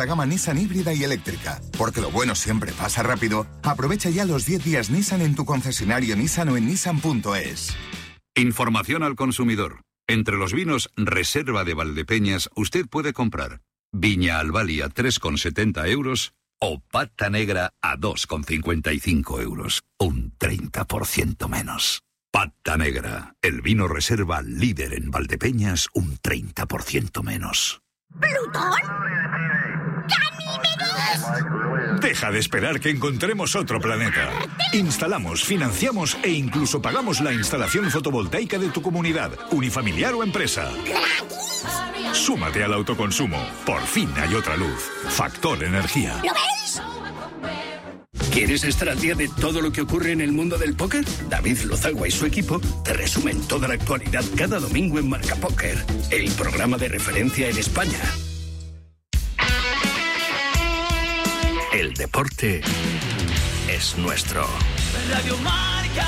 la gama Nissan híbrida y eléctrica. Porque lo bueno siempre pasa rápido, aprovecha ya los 10 días Nissan en tu concesionario Nissan o en nissan.es. Información al consumidor. Entre los vinos Reserva de Valdepeñas usted puede comprar Viña Albali a 3,70 euros o Pata Negra a 2,55 euros. Un 30% menos. Pata Negra, el vino Reserva líder en Valdepeñas, un 30% menos. ¿Plutón? ¡Ganímedes! Deja de esperar que encontremos otro planeta. Instalamos, financiamos e incluso pagamos la instalación fotovoltaica de tu comunidad, unifamiliar o empresa. ¡Gratis! Súmate al autoconsumo. Por fin hay otra luz. Factor Energía. ¿Lo ves? ¿Quieres estar al día de todo lo que ocurre en el mundo del póker? David Lozagua y su equipo te resumen toda la actualidad cada domingo en Marca Póker, el programa de referencia en España. El deporte es nuestro. Radio Marca.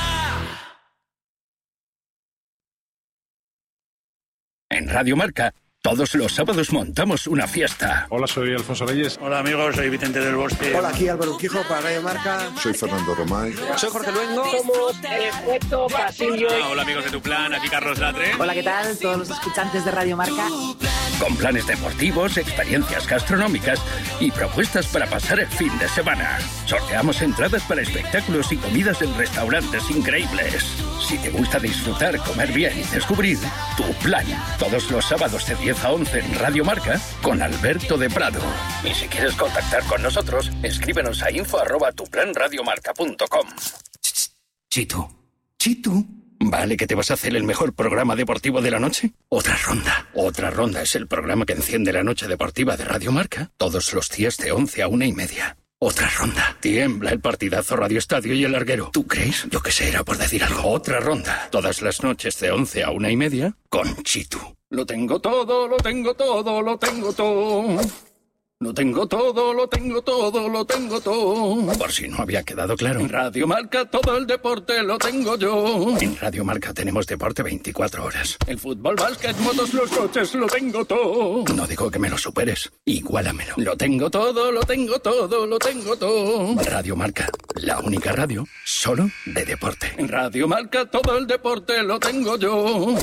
En Radio Marca, todos los sábados montamos una fiesta. Hola, soy Alfonso Reyes. Hola amigos, soy Vicente del Bosque. Hola, aquí Álvaro Quijo para Radio Marca. Soy Fernando Romay. Soy Jorge Luengo. Somos Efecto Pasillo. Hola amigos de Tu Plan, aquí Carlos Latre. Hola, ¿qué tal? Todos los escuchantes de Radio Marca. Con planes deportivos, experiencias gastronómicas y propuestas para pasar el fin de semana. Sorteamos entradas para espectáculos y comidas en restaurantes increíbles. Si te gusta disfrutar, comer bien y descubrir, Tu Plan. Todos los sábados de 10 a 11 en Radio Marca con Alberto de Prado. Y si quieres contactar con nosotros, escríbenos a info@tuplanradiomarca.com. Chitu. Chitu. ¿Vale que te vas a hacer el mejor programa deportivo de la noche? Otra ronda. Otra ronda es el programa que enciende la noche deportiva de Radio Marca todos los días de 11 a 1:30. Otra ronda. Tiembla el partidazo Radio Estadio y el larguero. ¿Tú crees? Yo qué sé, era por decir algo. Otra ronda. Todas las noches de 11 a 1:30 con Chitu. Lo tengo todo, lo tengo todo, lo tengo todo. Lo tengo todo, lo tengo todo, lo tengo todo. Por si no había quedado claro. En Radio Marca todo el deporte lo tengo yo. En Radio Marca tenemos deporte 24 horas. El fútbol, básquet, motos, los coches, lo tengo todo. No digo que me lo superes. Igualamelo. Lo tengo todo, lo tengo todo, lo tengo todo. Radio Marca, la única radio solo de deporte. En Radio Marca todo el deporte lo tengo yo.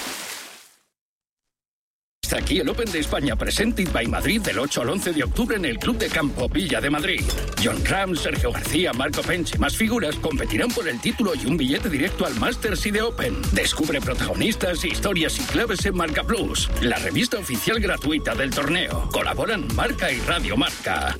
Está aquí el Open de España Presented by Madrid del 8 al 11 de octubre en el Club de Campo Villa de Madrid. John Ram, Sergio García, Marco Pench y más figuras competirán por el título y un billete directo al Masters y de Open. Descubre protagonistas, historias y claves en Marca Plus, la revista oficial gratuita del torneo. Colaboran Marca y Radio Marca.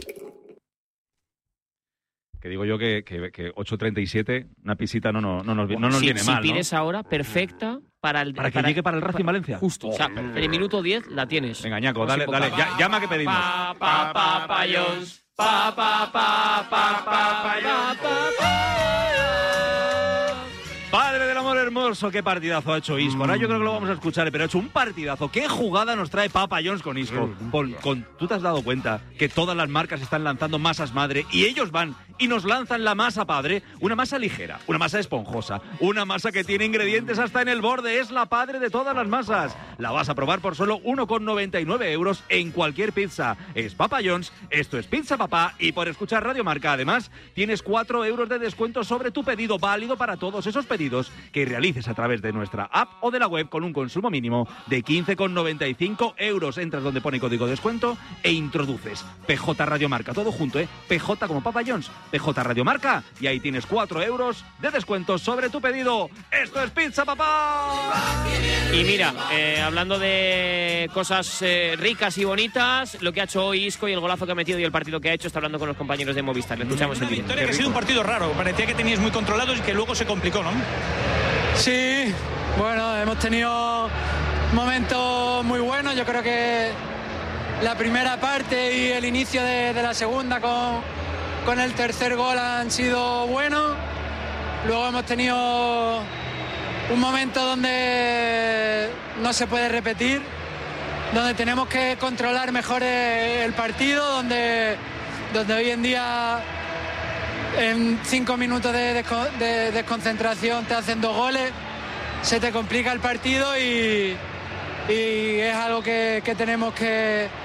Que digo yo que 8:37, una pisita no nos viene mal, ¿no? Si pides ahora, perfecta para que llegue para el Racing Valencia. Justo, o sea, en el minuto 10 la tienes. Venga, Ñaco, dale, llama que pedimos. Papayons, Padre del amor hermoso, qué partidazo ha hecho Isco. Ahora yo creo que lo vamos a escuchar, pero ha hecho un partidazo. ¿Qué jugada nos trae Papa John's con Isco? ¿Tú te has dado cuenta que todas las marcas están lanzando masas madre y ellos van y nos lanzan la masa padre? Una masa ligera, una masa esponjosa, una masa que tiene ingredientes hasta en el borde. Es la padre de todas las masas. La vas a probar por solo 1,99 euros en cualquier pizza. Es Papa John's, esto es Pizza Papá, y por escuchar Radio Marca, además, tienes 4 euros de descuento sobre tu pedido, válido para todos esos pedidos que realices a través de nuestra app o de la web con un consumo mínimo de 15,95 euros. Entras donde pone código de descuento e introduces PJ Radio Marca, todo junto, PJ como Papa John's, PJ Radio Marca, y ahí tienes 4 euros de descuento sobre tu pedido. ¡Esto es Pizza Papá! Y mira, hablando de cosas ricas y bonitas, lo que ha hecho hoy Isco y el golazo que ha metido y el partido que ha hecho, está hablando con los compañeros de Movistar. Le escuchamos en victoria que ha sido un partido raro, parecía que teníais muy controlados y que luego se complicó, ¿no? Sí, bueno, hemos tenido momentos muy buenos. Yo creo que la primera parte y el inicio de la segunda con el tercer gol han sido buenos. Luego hemos tenido un momento donde no se puede repetir, donde tenemos que controlar mejor el partido, donde hoy en día en 5 minutos de desconcentración te hacen 2 goles, se te complica el partido y es algo que tenemos que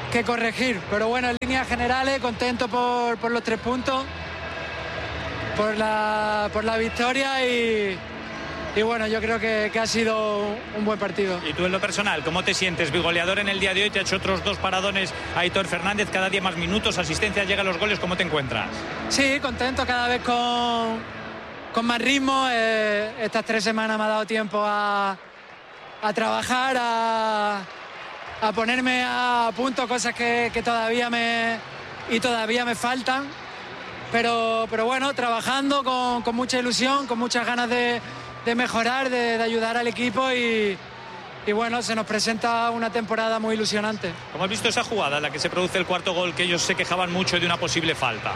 que corregir. Pero bueno, en líneas generales, contento por los 3 puntos, por la victoria y bueno, yo creo que ha sido un buen partido. Y tú en lo personal, ¿cómo te sientes? Bigoleador en el día de hoy, te ha hecho otros 2 paradones Aitor Fernández, cada día más minutos, asistencia, llegan los goles, ¿cómo te encuentras? Sí, contento, cada vez con más ritmo. Estas 3 semanas me ha dado tiempo a trabajar, a ponerme a punto cosas que todavía me faltan. Pero bueno, trabajando con mucha ilusión, con muchas ganas de mejorar, de ayudar al equipo y bueno, se nos presenta una temporada muy ilusionante. ¿Cómo has visto esa jugada en la que se produce el 4º gol, que ellos se quejaban mucho de una posible falta?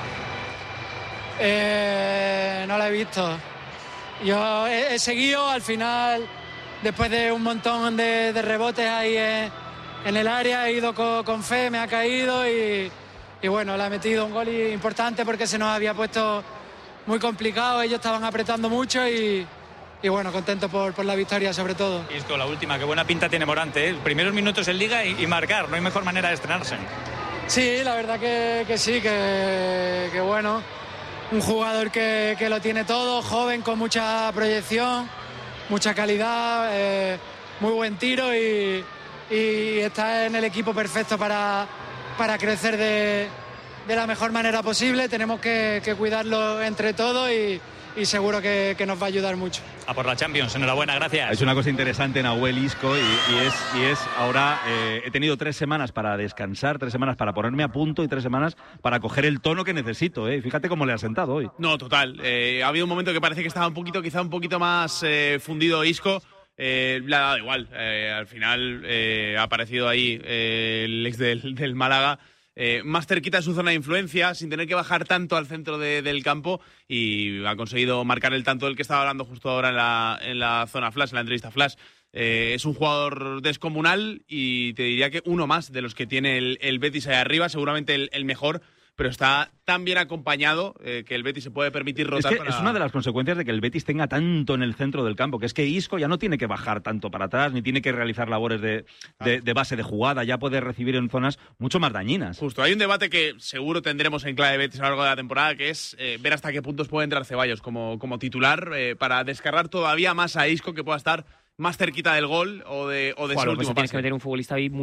No la he visto. Yo he seguido al final, después de un montón de rebotes ahí en el área, he ido con fe, me ha caído y bueno, le ha metido un gol importante porque se nos había puesto muy complicado, ellos estaban apretando mucho y bueno, contento por la victoria sobre todo. Y esto, la última, qué buena pinta tiene Morante, ¿eh? Primeros minutos en Liga y marcar, no hay mejor manera de estrenarse. Sí, la verdad que sí, que bueno, un jugador que lo tiene todo, joven, con mucha proyección, mucha calidad, muy buen tiro y está en el equipo perfecto para crecer de la mejor manera posible. Tenemos que cuidarlo entre todos y seguro que nos va a ayudar mucho. A por la Champions, enhorabuena, gracias. Es una cosa interesante, Nahuel Isco, y es ahora he tenido 3 semanas para descansar, 3 semanas para ponerme a punto y 3 semanas para coger el tono que necesito. Fíjate cómo le ha sentado hoy. No, total. Ha habido un momento que parece que estaba quizá un poquito más fundido Isco. Le ha dado igual. Al final ha aparecido ahí el ex del Málaga. Más cerquita de su zona de influencia, sin tener que bajar tanto al centro del campo, y ha conseguido marcar el tanto del que estaba hablando justo ahora en la zona flash, en la entrevista flash. Es un jugador descomunal y te diría que uno más de los que tiene el Betis ahí arriba, seguramente el mejor, pero está tan bien acompañado que el Betis se puede permitir rotar. Es una de las consecuencias de que el Betis tenga tanto en el centro del campo, que es que Isco ya no tiene que bajar tanto para atrás, ni tiene que realizar labores de base de jugada, ya puede recibir en zonas mucho más dañinas. Justo, hay un debate que seguro tendremos en Clave Betis a lo largo de la temporada, que es ver hasta qué puntos puede entrar Ceballos como titular para descargar todavía más a Isco, que pueda estar más cerquita del gol o de ese último pues pase. Tienes que meter un futbolista ahí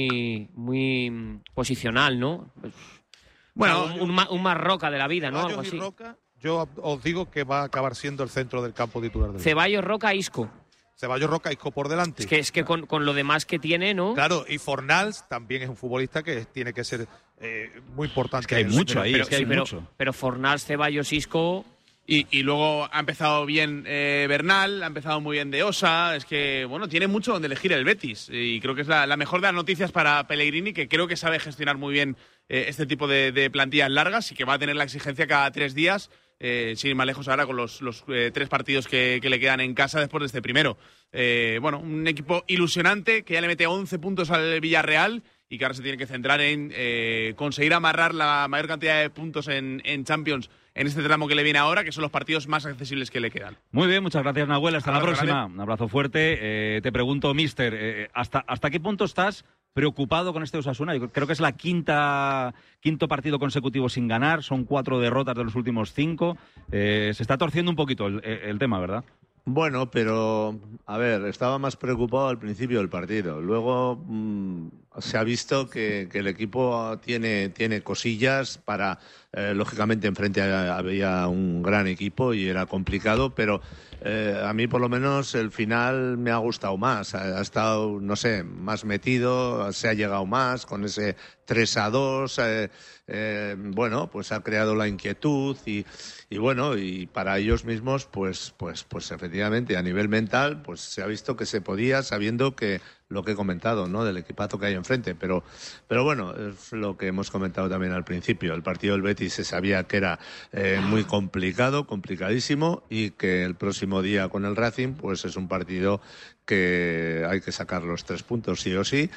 muy posicional, ¿no? Bueno, un Marroca de la vida, ¿no? Algo así. Roca, yo os digo que va a acabar siendo el centro del campo titular del Ceballos, Roca, Isco. Ceballos, Roca, Isco por delante. Es que con lo demás que tiene, ¿no? Claro, y Fornals también es un futbolista que tiene que ser muy importante. Es que hay mucho ahí, mucho. Pero Fornals, Ceballos, Isco... Y luego ha empezado bien Bernal, ha empezado muy bien De Osa. Es que, bueno, tiene mucho donde elegir el Betis. Y creo que es la mejor de las noticias para Pellegrini, que creo que sabe gestionar muy bien este tipo de plantillas largas y que va a tener la exigencia cada 3 días, sin ir más lejos ahora con los 3 partidos que le quedan en casa después de este primero. Bueno, un equipo ilusionante que ya le mete 11 puntos al Villarreal y que ahora se tiene que centrar en conseguir amarrar la mayor cantidad de puntos en Champions en este tramo que le viene ahora, que son los partidos más accesibles que le quedan. Muy bien, muchas gracias, Nahuel. Hasta la próxima. Un abrazo fuerte. Te pregunto, mister, ¿hasta qué punto estás preocupado con este Osasuna? Yo creo que es la quinto partido consecutivo sin ganar, son 4 derrotas de los últimos 5. Se está torciendo un poquito el tema, ¿verdad? Bueno, pero, a ver, estaba más preocupado al principio del partido. Luego se ha visto que el equipo tiene cosillas para... lógicamente, enfrente había un gran equipo y era complicado, pero a mí, por lo menos, el final me ha gustado más. Ha estado, no sé, más metido, se ha llegado más con ese 3-2. Bueno, pues ha creado la inquietud y bueno, y para ellos mismos, pues efectivamente, a nivel mental, pues se ha visto que se podía, sabiendo que lo que he comentado, ¿no? Del equipazo que hay enfrente, pero bueno, es lo que hemos comentado también al principio. El partido del Betis se sabía que era muy complicado, complicadísimo, y que el próximo día con el Racing, pues es un partido que hay que sacar los 3 puntos sí o sí,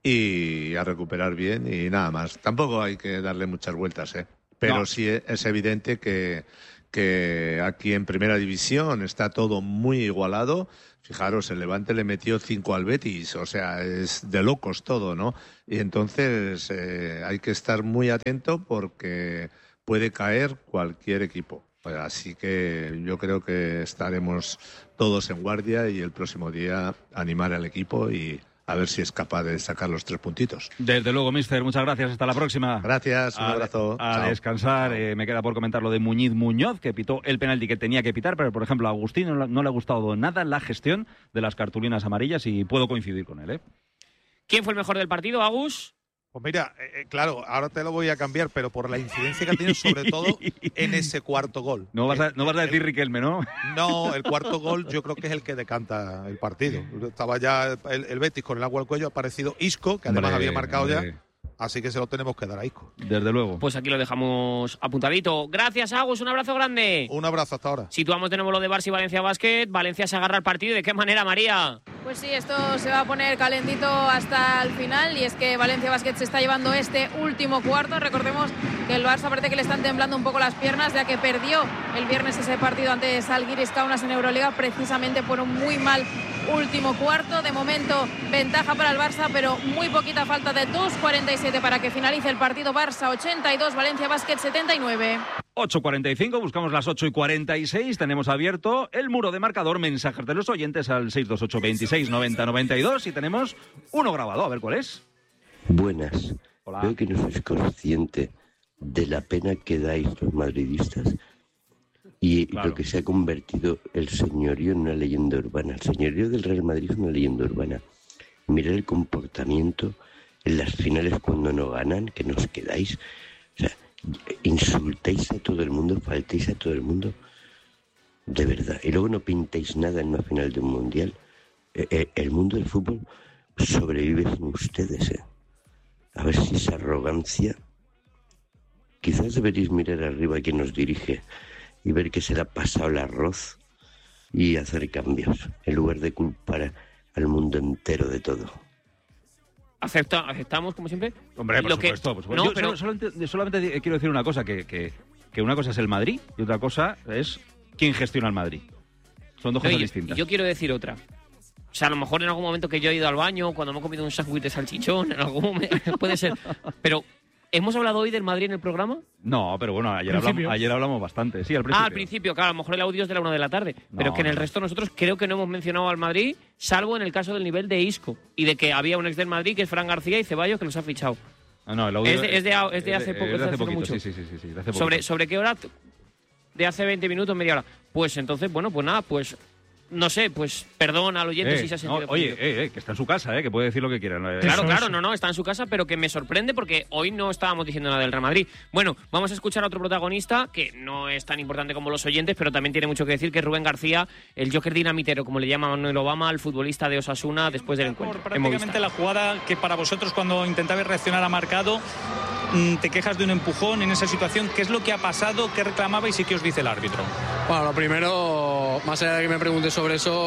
y a recuperar bien y nada más. Tampoco hay que darle muchas vueltas, pero no. Sí es evidente que aquí en Primera División está todo muy igualado. Fijaros, el Levante le metió 5 al Betis, o sea, es de locos todo, ¿no? Y entonces hay que estar muy atento porque puede caer cualquier equipo. Así que yo creo que estaremos todos en guardia y el próximo día animar al equipo y a ver si es capaz de sacar los 3 puntitos. Desde luego, míster, muchas gracias. Hasta la próxima. Gracias, un abrazo. A Chao. descansar. Me queda por comentar lo de Muñoz, que pitó el penalti que tenía que pitar, pero, por ejemplo, a Agustín no le ha gustado nada la gestión de las cartulinas amarillas y puedo coincidir con él. ¿Quién fue el mejor del partido, Agus? Pues mira, claro, ahora te lo voy a cambiar, pero por la incidencia que ha tenido, sobre todo en ese cuarto gol. No vas a decir Riquelme, ¿no? No, el cuarto gol yo creo que es el que decanta el partido. Estaba ya el Betis con el agua al cuello, ha aparecido Isco, que además había marcado ya. Así que se lo tenemos que dar a Isco. Desde luego. Pues aquí lo dejamos apuntadito. Gracias, Agus. Un abrazo grande. Un abrazo hasta ahora. Situamos de nuevo lo de Barça y Valencia Basket. Valencia se agarra al partido. ¿Y de qué manera, María? Pues sí, esto se va a poner calentito hasta el final. Y es que Valencia Basket se está llevando este último cuarto. Recordemos que el Barça parece que le están temblando un poco las piernas, ya que perdió el viernes ese partido ante Žalgiris Kaunas en Euroliga, precisamente por un muy mal último cuarto. De momento, ventaja para el Barça, pero muy poquita falta de 2:47 para que finalice el partido. Barça 82, Valencia Basket 79. 8:45, buscamos las 8:46. Tenemos abierto el muro de marcador, mensajes de los oyentes al 628 26 90 92 y tenemos uno grabado. A ver cuál es. Buenas. Hola. Veo que no sois consciente de la pena que dais los madridistas y lo que se ha convertido el señorío en una leyenda urbana. El señorío del Real Madrid es una leyenda urbana. Mirad el comportamiento en las finales cuando no ganan, que nos quedáis. O sea, insultáis a todo el mundo, faltáis a todo el mundo. De verdad. Y luego no pintáis nada en una final de un mundial. El mundo del fútbol sobrevive sin ustedes. A ver si esa arrogancia... Quizás deberéis mirar arriba a quien nos dirige y ver que se le ha pasado el arroz y hacer cambios, en lugar de culpar al mundo entero de todo. ¿Aceptamos, como siempre? Hombre, por supuesto. No, yo pero... solamente quiero decir una cosa, que una cosa es el Madrid y otra cosa es quién gestiona el Madrid. Son dos cosas distintas. Yo quiero decir otra. O sea, a lo mejor en algún momento que yo he ido al baño, cuando me he comido un sándwich de salchichón, en algún momento, puede ser. Pero, ¿hemos hablado hoy del Madrid en el programa? No, pero bueno, ayer hablamos bastante. Sí, al principio. Al principio, claro, a lo mejor el audio es de la 1 de la tarde. Pero es que en el resto nosotros creo que no hemos mencionado al Madrid, salvo en el caso del nivel de Isco. Y de que había un ex del Madrid, que es Fran García y Ceballos, que los ha fichado. No, el audio es de hace poco. De hace poquito, mucho. Sí, de hace poquito. ¿Sobre qué hora? De hace 20 minutos, media hora. Pues entonces, bueno, pues nada, pues... No sé, pues perdón al oyente si se ha sentido... Oye, que está en su casa, que puede decir lo que quiera. Claro, no, está en su casa, pero que me sorprende porque hoy no estábamos diciendo nada del Real Madrid. Bueno, vamos a escuchar a otro protagonista que no es tan importante como los oyentes, pero también tiene mucho que decir, que es Rubén García, el Joker dinamitero, como le llama Manuel Obama, al futbolista de Osasuna después del encuentro. Prácticamente la jugada que para vosotros cuando intentabais reaccionar ha marcado, te quejas de un empujón en esa situación. ¿Qué es lo que ha pasado? ¿Qué reclamabais y qué os dice el árbitro? Bueno, lo primero, más allá de que me preguntes sobre eso,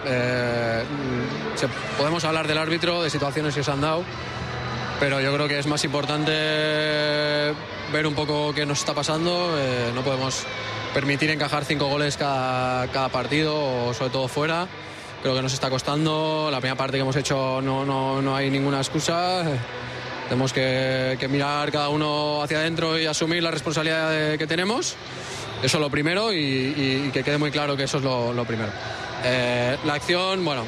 podemos hablar del árbitro, de situaciones que se han dado, pero yo creo que es más importante ver un poco qué nos está pasando. No podemos permitir encajar 5 goles cada partido, o sobre todo fuera. Creo que nos está costando. La primera parte que hemos hecho no hay ninguna excusa. Tenemos que mirar cada uno hacia adentro y asumir la responsabilidad que tenemos. Eso es lo primero y que quede muy claro que eso es lo primero. La acción, bueno,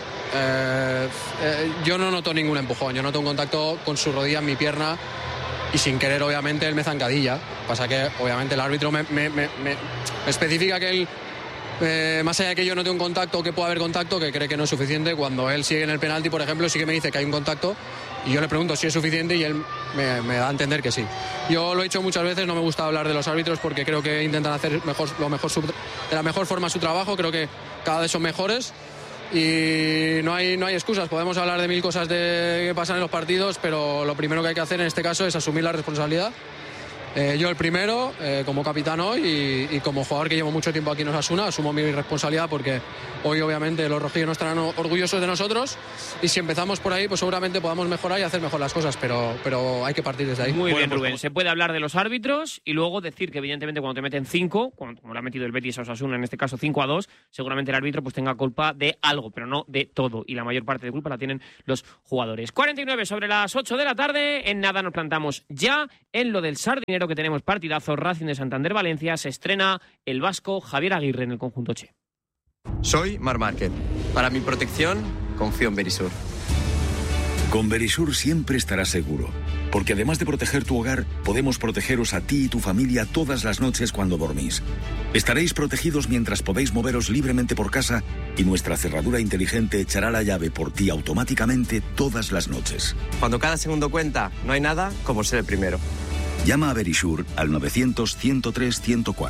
yo no noto ningún empujón. Yo noto un contacto con su rodilla en mi pierna y sin querer, obviamente, él me zancadilla. Pasa que, obviamente, el árbitro me especifica que él, más allá de que yo note un contacto o que pueda haber contacto, que cree que no es suficiente, cuando él sigue en el penalti, por ejemplo, sí que me dice que hay un contacto y yo le pregunto si es suficiente y él me da a entender que sí. Yo lo he dicho muchas veces, no me gusta hablar de los árbitros porque creo que intentan hacer de la mejor forma su trabajo. Creo que cada vez son mejores y no hay excusas. Podemos hablar de 1000 cosas que pasan en los partidos, pero lo primero que hay que hacer en este caso es asumir la responsabilidad Yo el primero, como capitán hoy y como jugador que llevo mucho tiempo aquí en Osasuna, asumo mi responsabilidad porque hoy obviamente los rojillos no estarán orgullosos de nosotros y si empezamos por ahí pues seguramente podamos mejorar y hacer mejor las cosas, pero hay que partir desde ahí. Muy bien, Rubén. Se puede hablar de los árbitros y luego decir que evidentemente cuando te meten 5, como le ha metido el Betis a Osasuna, en este caso 5-2, seguramente el árbitro pues tenga culpa de algo, pero no de todo. Y la mayor parte de culpa la tienen los jugadores. 49 sobre las 8 de la tarde. En nada nos plantamos ya en lo del Sardinero, que tenemos partidazo. Racing de Santander-Valencia. Se estrena el vasco Javier Aguirre en el conjunto Che. Soy Marc Márquez. Para mi protección, confío en Verisur. Con Verisur siempre estarás seguro, porque además de proteger tu hogar, podemos protegeros a ti y tu familia todas las noches cuando dormís. Estaréis protegidos mientras podéis moveros libremente por casa y nuestra cerradura inteligente echará la llave por ti automáticamente todas las noches. Cuando cada segundo cuenta, no hay nada como ser el primero. Llama a Verisur al 900-103-104.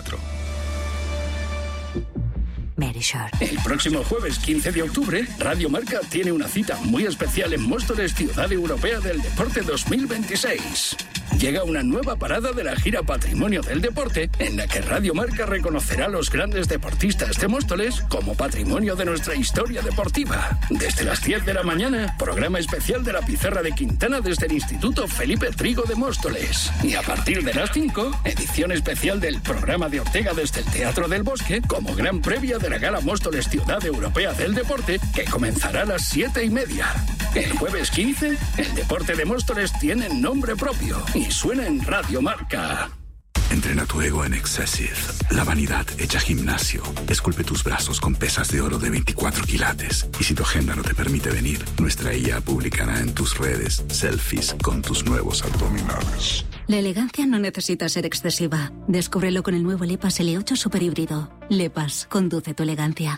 Verisur. El próximo jueves 15 de octubre, Radio Marca tiene una cita muy especial en Móstoles, Ciudad Europea del Deporte 2026. Llega una nueva parada de la gira Patrimonio del Deporte, en la que Radio Marca reconocerá a los grandes deportistas de Móstoles como patrimonio de nuestra historia deportiva. Desde las 10 de la mañana, programa especial de la Pizarra de Quintana desde el Instituto Felipe Trigo de Móstoles. Y a partir de las 5, edición especial del programa de Ortega desde el Teatro del Bosque, como gran previa de la Gala Móstoles Ciudad Europea del Deporte, que comenzará a las 7:30. El jueves 15, el deporte de Móstoles tiene nombre propio y suena en Radio Marca. Entrena tu ego en Excessive. La vanidad hecha gimnasio. Esculpe tus brazos con pesas de oro de 24 quilates. Y si tu agenda no te permite venir, nuestra IA publicará en tus redes selfies con tus nuevos abdominales. La elegancia no necesita ser excesiva. Descúbrelo con el nuevo Lepas L8 Super Híbrido. Lepas, conduce tu elegancia.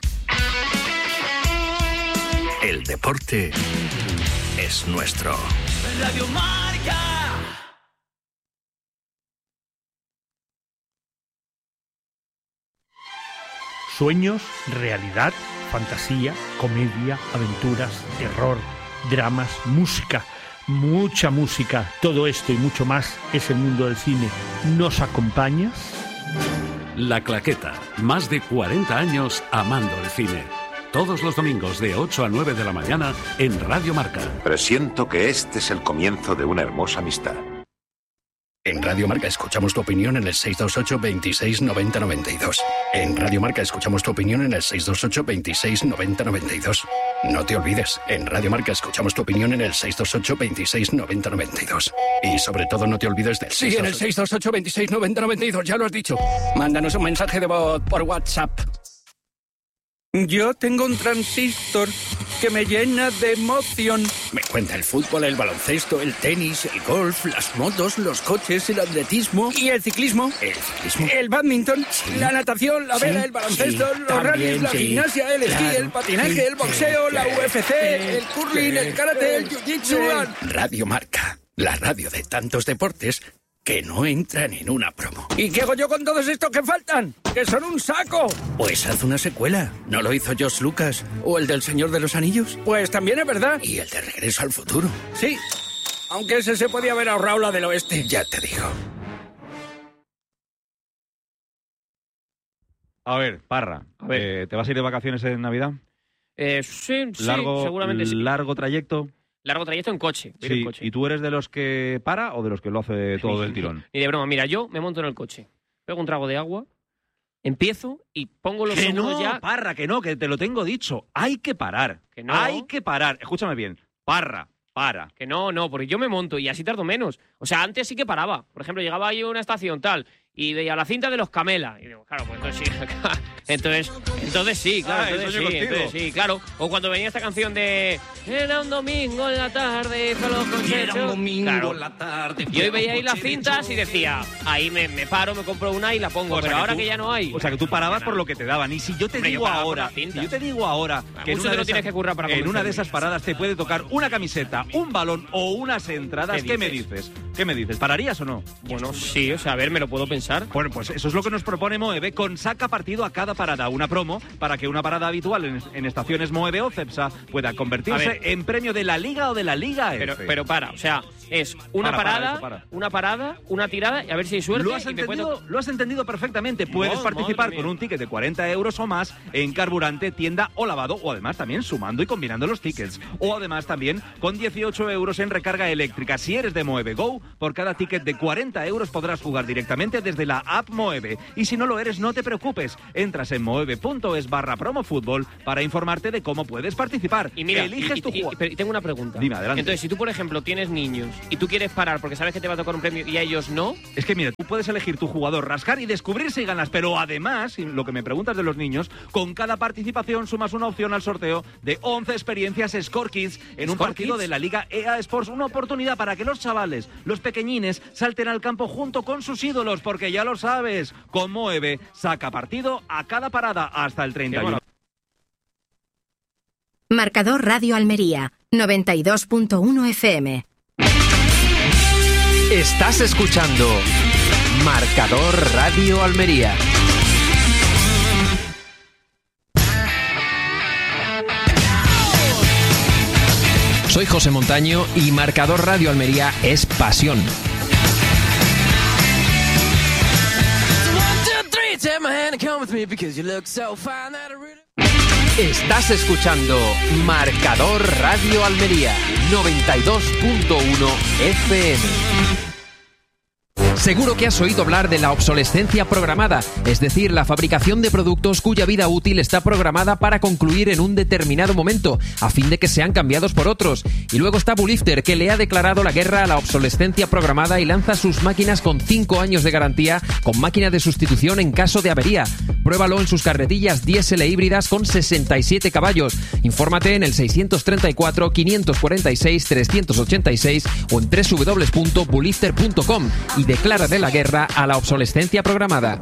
El deporte es nuestro. Radio Marca. Sueños, realidad, fantasía, comedia, aventuras, terror, dramas, música, mucha música. Todo esto y mucho más es el mundo del cine. ¿Nos acompañas? La Claqueta. Más de 40 años amando el cine. Todos los domingos de 8 a 9 de la mañana en Radio Marca. Presiento que este es el comienzo de una hermosa amistad. En Radio Marca escuchamos tu opinión en el 628 26 90 92. En Radio Marca escuchamos tu opinión en el 628 26 90 92. No te olvides, en Radio Marca escuchamos tu opinión en el 628 26 90 92. Y sobre todo no te olvides del... Sí, en el 628 26 90 92, ya lo has dicho. Mándanos un mensaje de voz por WhatsApp. Yo tengo un transistor que me llena de emoción. Me cuenta el fútbol, el baloncesto, el tenis, el golf, las motos, los coches, el atletismo... ¿Y el ciclismo? El ciclismo. El badminton, sí, la natación, la vela, el baloncesto, los rallies, la gimnasia, el esquí, el patinaje, el boxeo, la UFC, el curling, el karate, el jiu-jitsu... Radio Marca, la radio de tantos deportes que no entran en una promo. ¿Y qué hago yo con todos estos que faltan? ¡Que son un saco! Pues haz una secuela. ¿No lo hizo George Lucas? ¿O el del Señor de los Anillos? Pues también es verdad. ¿Y el de Regreso al Futuro? Sí, aunque ese se podía haber ahorrado la del oeste. Ya te digo. A ver, Parra, ¿te vas a ir de vacaciones en Navidad? Sí, seguramente sí. ¿Largo trayecto? Largo trayecto en coche. Sí, en coche. ¿Y tú eres de los que para o de los que lo hace todo del tirón? Ni de broma. Mira, yo me monto en el coche, pego un trago de agua, empiezo y pongo los ojos no, ya... Parra, que no, que te lo tengo dicho. Hay que parar. Que no. Hay que parar. Escúchame bien. Parra, para. Que no, porque yo me monto y así tardo menos. O sea, antes sí que paraba. Por ejemplo, llegaba ahí a una estación tal y veía la cinta de los Camela. Y digo, claro, pues entonces sí. entonces sí, claro. Entonces sí, claro. O cuando venía esta canción de Era un domingo en la tarde, Era un domingo en la tarde. Y hoy veía ahí las cintas y decía, ahí me paro, me compro una y la pongo. O sea, pero ahora tú, que ya no hay. O sea, que tú parabas por lo que te daban. Y si yo te digo ahora, que en una, tienes que currar para en una de esas paradas te puede tocar una camiseta, un balón o unas entradas, ¿qué me dices? ¿Qué me dices? ¿Pararías o no? Bueno, sí, o sea, a ver, me lo puedo pensar. Bueno, pues eso es lo que nos propone Moeve con saca partido a cada parada. Una promo para que una parada habitual en estaciones Moeve o Cepsa pueda convertirse en premio de la Liga o de la Liga F. Pero para, o sea, Es una parada, una tirada y a ver si hay suerte. Lo has entendido perfectamente. Puedes participar con un ticket de 40 euros o más en carburante, tienda o lavado, o además también sumando y combinando los tickets. O además también con 18 euros en recarga eléctrica. Si eres de Moeve Go, por cada ticket de 40 euros podrás jugar directamente desde la app Moeve. Y si no lo eres, no te preocupes. Entras en moeve.es/promofutbol para informarte de cómo puedes participar. Y mira, eliges tu jugador. Y tengo una pregunta. Dime, adelante. Entonces, si tú, por ejemplo, tienes niños y tú quieres parar porque sabes que te va a tocar un premio y a ellos no... Es que mira, tú puedes elegir tu jugador, rascar y descubrir si ganas, pero además, lo que me preguntas de los niños, con cada participación sumas una opción al sorteo de 11 experiencias Score Kids en un partido de la Liga EA Sports. Una oportunidad para que los chavales, los pequeñines, salten al campo junto con sus ídolos, porque ya lo sabes, con Moeve saca partido a cada parada hasta el 31. Marcador Radio Almería, 92.1 FM. Estás escuchando Marcador Radio Almería. Soy José Montaño y Marcador Radio Almería es pasión. Estás escuchando Marcador Radio Almería, 92.1 FM. Seguro que has oído hablar de la obsolescencia programada, es decir, la fabricación de productos cuya vida útil está programada para concluir en un determinado momento, a fin de que sean cambiados por otros. Y luego está Bulifter, que le ha declarado la guerra a la obsolescencia programada y lanza sus máquinas con 5 años de garantía, con máquina de sustitución en caso de avería. Pruébalo en sus carretillas diésel e híbridas con 67 caballos. Infórmate en el 634 546 386 o en www.bulifter.com y declara de la guerra a la obsolescencia programada.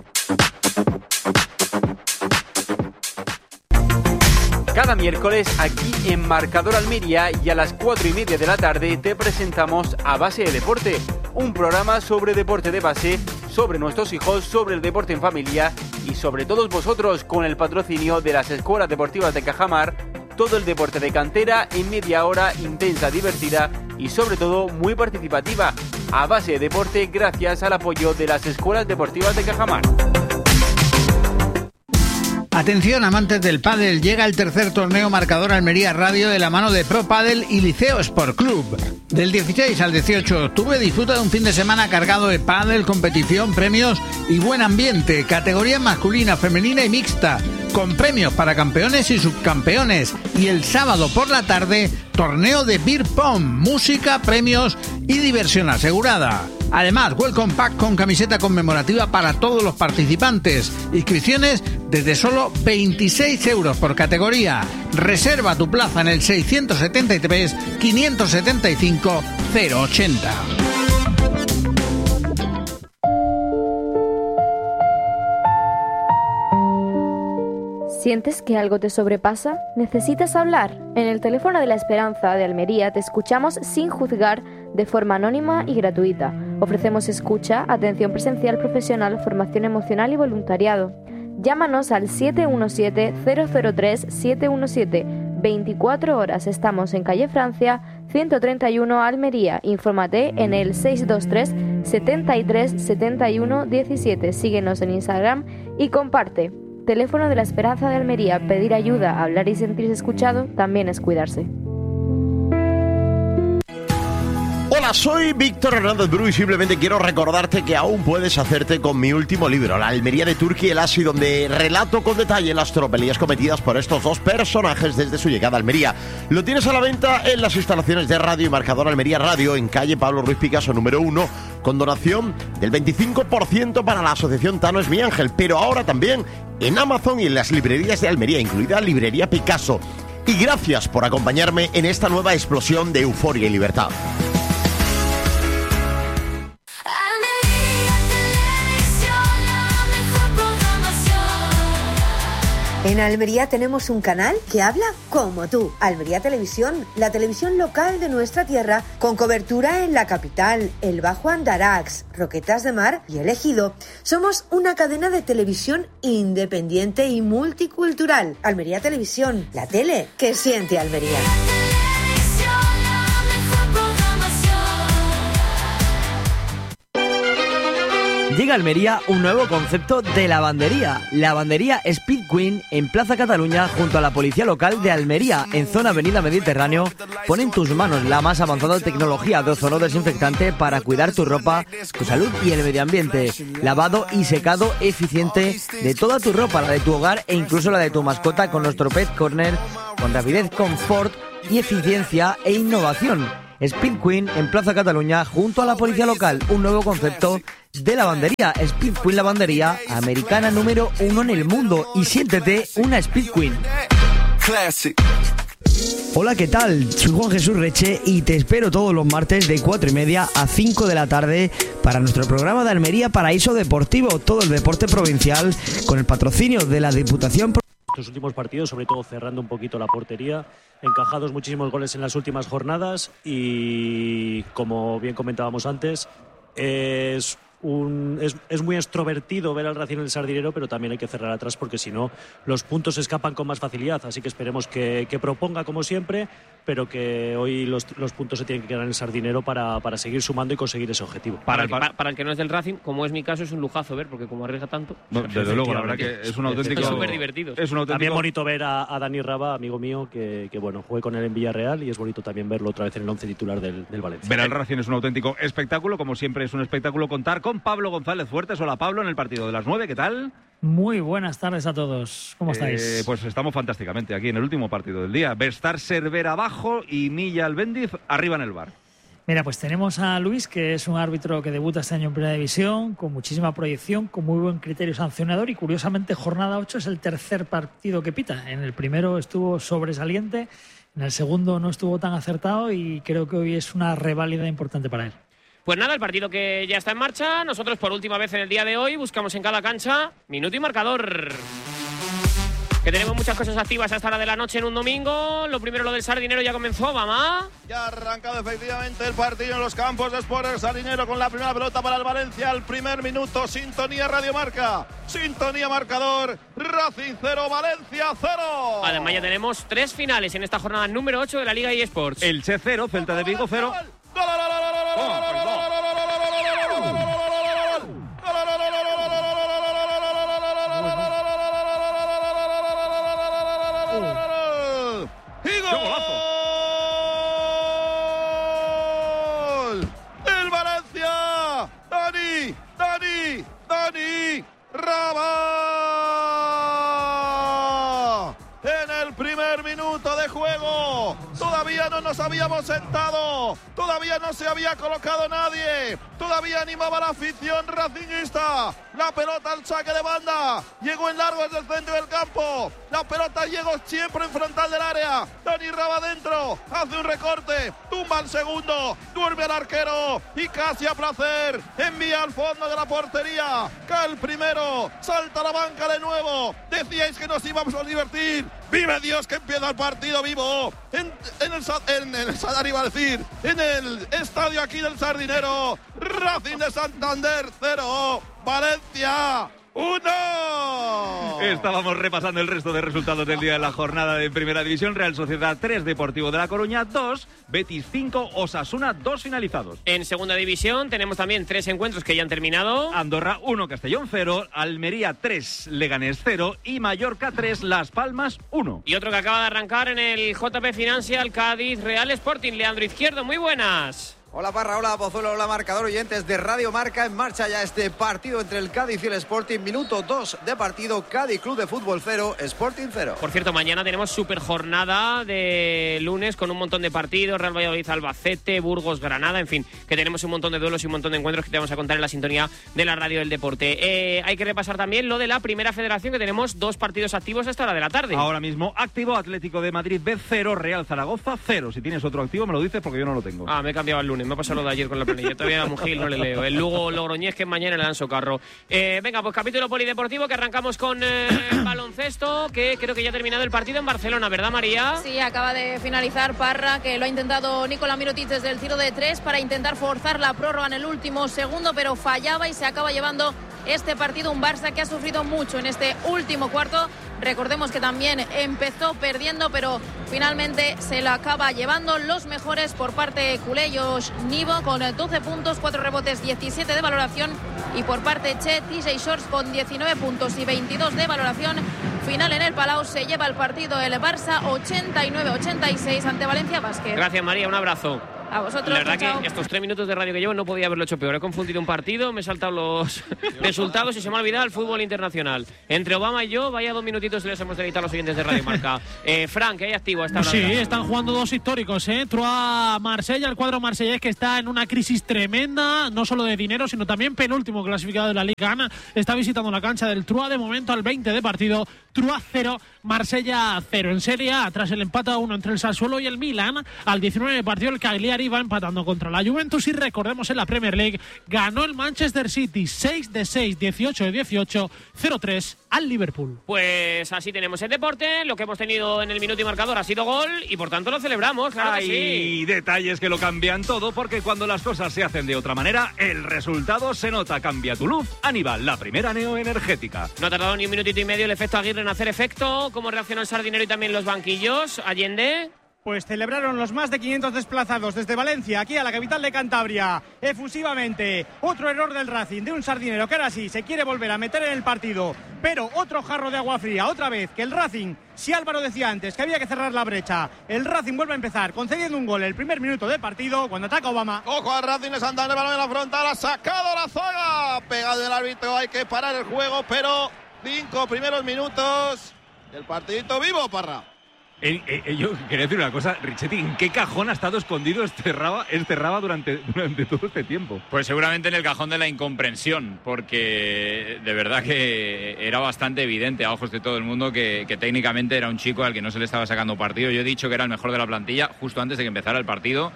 Cada miércoles aquí en Marcador Almería y a las 4:30 de la tarde te presentamos A Base de Deporte, un programa sobre deporte de base, sobre nuestros hijos, sobre el deporte en familia y sobre todos vosotros, con el patrocinio de las escuelas deportivas de Cajamar. Todo el deporte de cantera en media hora, intensa, divertida y sobre todo muy participativa. A Base de Deporte, gracias al apoyo de las escuelas deportivas de Cajamar. Atención, amantes del pádel, llega el tercer torneo Marcador Almería Radio de la mano de Pro Padel y Liceo Sport Club. Del 16 al 18 de octubre disfruta de un fin de semana cargado de pádel, competición, premios y buen ambiente, categoría masculina, femenina y mixta, con premios para campeones y subcampeones. Y el sábado por la tarde, torneo de beer pong, música, premios y diversión asegurada. Además, Welcome Pack con camiseta conmemorativa para todos los participantes. Inscripciones desde solo 26 euros por categoría. Reserva tu plaza en el 673 575 080. ¿Sientes que algo te sobrepasa? ¿Necesitas hablar? En el teléfono de la Esperanza de Almería te escuchamos sin juzgar, de forma anónima y gratuita. Ofrecemos escucha, atención presencial profesional, formación emocional y voluntariado. Llámanos al 717-003-717. 24 horas. Estamos en calle Francia, 131 Almería. Infórmate en el 623 73 71 17. Síguenos en Instagram y comparte. Teléfono de la Esperanza de Almería. Pedir ayuda, hablar y sentirse escuchado también es cuidarse. Hola, soy Víctor Hernández Bru y simplemente quiero recordarte que aún puedes hacerte con mi último libro, La Almería de Turki el Asi, donde relato con detalle las tropelías cometidas por estos dos personajes desde su llegada a Almería. Lo tienes a la venta en las instalaciones de Radio y Marcador Almería Radio, en calle Pablo Ruiz Picasso número 1, con donación del 25% para la asociación Tano es mi ángel, pero ahora también en Amazon y en las librerías de Almería, incluida Librería Picasso. Y gracias por acompañarme en esta nueva explosión de euforia y libertad. En Almería tenemos un canal que habla como tú. Almería Televisión, la televisión local de nuestra tierra, con cobertura en la capital, el Bajo Andarax, Roquetas de Mar y El Ejido. Somos una cadena de televisión independiente y multicultural. Almería Televisión, la tele que siente Almería. Llega a Almería un nuevo concepto de lavandería. Lavandería Speed Queen en Plaza Cataluña junto a la policía local de Almería, en zona Avenida Mediterráneo. Pone en tus manos la más avanzada tecnología de ozono desinfectante para cuidar tu ropa, tu salud y el medio ambiente. Lavado y secado eficiente de toda tu ropa, la de tu hogar e incluso la de tu mascota con nuestro Pet Corner, con rapidez, confort y eficiencia e innovación. Speed Queen en Plaza Cataluña junto a la policía local, un nuevo concepto de lavandería. Speed Queen Lavandería, americana número 1 en el mundo, y siéntete una Speed Queen. Hola, ¿qué tal? Soy Juan Jesús Reche y te espero todos los martes de 4:30 a 5 de la tarde para nuestro programa de Almería Paraíso Deportivo, todo el deporte provincial, con el patrocinio de la Diputación. Los últimos partidos, sobre todo cerrando un poquito la portería, encajados muchísimos goles en las últimas jornadas y, como bien comentábamos antes, es muy extrovertido ver al Racing en el Sardinero, pero también hay que cerrar atrás porque si no los puntos se escapan con más facilidad, así que esperemos que proponga como siempre, pero que hoy los puntos se tienen que quedar en el Sardinero para seguir sumando y conseguir ese objetivo. Para el que no es del Racing, como es mi caso, es un lujazo ver, porque como arriesga tanto... No, desde luego, la verdad que es un auténtico... Es súper divertido. También bonito ver a Dani Raba, amigo mío, que bueno, jugué con él en Villarreal, y es bonito también verlo otra vez en el 11 titular del Valencia. Ver al Racing es un auténtico espectáculo, como siempre es un espectáculo contar con Pablo González Fuertes. Hola Pablo, en el partido de las 9, ¿qué tal? Muy buenas tardes a todos, ¿cómo estáis? Pues estamos fantásticamente aquí en el último partido del día. Bestar Cervera abajo y Milla Albéndiz arriba en el bar. Mira, pues tenemos a Luis, que es un árbitro que debuta este año en Primera División, con muchísima proyección, con muy buen criterio sancionador, y curiosamente jornada 8 es el tercer partido que pita. En el primero estuvo sobresaliente, en el segundo no estuvo tan acertado, y creo que hoy es una reválida importante para él. Pues nada, el partido que ya está en marcha. Nosotros por última vez en el día de hoy buscamos en cada cancha minuto y marcador. Que tenemos muchas cosas activas a esta hora de la noche en un domingo. Lo primero, lo del Sardinero ya comenzó, mamá. Ya ha arrancado efectivamente el partido en los campos de Sport el Sardinero con la primera pelota para el Valencia. Al primer minuto, sintonía Radio Marca, sintonía marcador, Racing 0, Valencia 0. Además ya tenemos 3 finales en esta jornada número 8 de la Liga eSports. Elche 0, Celta de Vigo 0. El Valencia, Dani Raba. En el primer minuto de juego, todavía no nos habíamos sentado, todavía no se había colocado nadie, todavía animaba la afición racingista. La pelota al saque de banda, llegó en largo desde el centro del campo, la pelota llegó siempre en frontal del área. Dani Raba dentro, hace un recorte, tumba al segundo, duerme al arquero y casi a placer envía al fondo de la portería. Cae el primero, salta a la banca de nuevo. Decíais que nos íbamos a divertir. ¡Vive Dios que empieza el partido vivo! En el Sadar, iba a decir, en el estadio aquí del Sardinero. Racing de Santander 0, Valencia 1. Estábamos repasando el resto de resultados del día de la jornada de Primera División. Real Sociedad 3, Deportivo de La Coruña 2, Betis 5, Osasuna 2 finalizados. En Segunda División tenemos también 3 encuentros que ya han terminado. Andorra 1, Castellón 0, Almería 3, Leganés 0 y Mallorca 3, Las Palmas 1. Y otro que acaba de arrancar en el JP Financial, Cádiz Real Sporting. Leandro Izquierdo, muy buenas. Hola Parra, hola Pozuelo, hola marcador, oyentes de Radio Marca. En marcha ya este partido entre el Cádiz y el Sporting. Minuto 2 de partido, Cádiz Club de Fútbol 0, Sporting 0. Por cierto, mañana tenemos super jornada de lunes con un montón de partidos. Real Valladolid, Albacete, Burgos, Granada, en fin, que tenemos un montón de duelos y un montón de encuentros que te vamos a contar en la sintonía de la radio del deporte. Hay que repasar también lo de la Primera Federación, que tenemos 2 partidos activos a esta hora de la tarde. Ahora mismo activo, Atlético de Madrid B 0, Real Zaragoza 0. Si tienes otro activo me lo dices porque yo no lo tengo. Me he cambiado el lunes, me ha pasado lo de ayer con la planilla. Todavía a Mujil no le leo. El Lugo Logroñés, que mañana le dan socarro. Venga, pues capítulo polideportivo, que arrancamos con baloncesto, que creo que ya ha terminado el partido en Barcelona, ¿verdad, María? Sí, acaba de finalizar Parra, que lo ha intentado Nikola Mirotic desde el tiro de 3 para intentar forzar la prórroga en el último segundo, pero fallaba y se acaba llevando este partido. Un Barça que ha sufrido mucho en este último cuarto. Recordemos que también empezó perdiendo, pero finalmente se la acaba llevando. Los mejores por parte culé, Josh Nivo con 12 puntos, 4 rebotes, 17 de valoración. Y por parte Che, TJ Shorts con 19 puntos y 22 de valoración. Final en el Palau, se lleva el partido el Barça 89-86 ante Valencia Basket. Gracias, María, un abrazo. A vosotros. La verdad chao. que estos 3 minutos de radio que llevo no podía haberlo hecho peor. He confundido un partido, me he saltado los resultados y se me ha olvidado el fútbol internacional. Entre Obama y yo, vaya 2 minutitos les hemos dedicado a los oyentes de Radio Marca. Frank, ¿qué hay activo a esta hora? Sí, están jugando 2 históricos, Troyes-Marsella, el cuadro marsellés que está en una crisis tremenda, no solo de dinero, sino también penúltimo clasificado de la Liga ANA. Está visitando la cancha del Troyes, de momento al 20 de partido. Troyes 0, Marsella 0. En Serie A, tras el empate a 1 entre el Sassuolo y el Milan, al 19 de partido el Cagliari va empatando contra la Juventus y recordemos en la Premier League ganó el Manchester City 6-6, 18-18, 0-3 al Liverpool. Pues así tenemos el deporte, lo que hemos tenido en el minuto y marcador ha sido gol y por tanto lo celebramos, claro. Hay que sí. Detalles que lo cambian todo, porque cuando las cosas se hacen de otra manera, el resultado se nota. Cambia tu luz, Aníbal, la primera neoenergética. No ha tardado ni un minutito y medio el efecto Aguirre en hacer efecto. ¿Cómo reaccionó el Sardinero y también los banquillos? Allende. Pues celebraron los más de 500 desplazados desde Valencia aquí a la capital de Cantabria efusivamente. Otro error del Racing, de un Sardinero que ahora sí se quiere volver a meter en el partido, pero otro jarro de agua fría, otra vez que el Racing, si Álvaro decía antes que había que cerrar la brecha, el Racing vuelve a empezar concediendo un gol el primer minuto de partido cuando ataca Obama. Ojo al Racing de Santander, el balón en la frontal, ha sacado la zaga, pegado el árbitro, hay que parar el juego, pero 5 primeros minutos, el partidito vivo, Parra. Yo quería decir una cosa, Richetti, ¿en qué cajón ha estado escondido este Raba durante todo este tiempo? Pues seguramente en el cajón de la incomprensión, porque de verdad que era bastante evidente a ojos de todo el mundo que técnicamente era un chico al que no se le estaba sacando partido. Yo he dicho que era el mejor de la plantilla justo antes de que empezara el partido.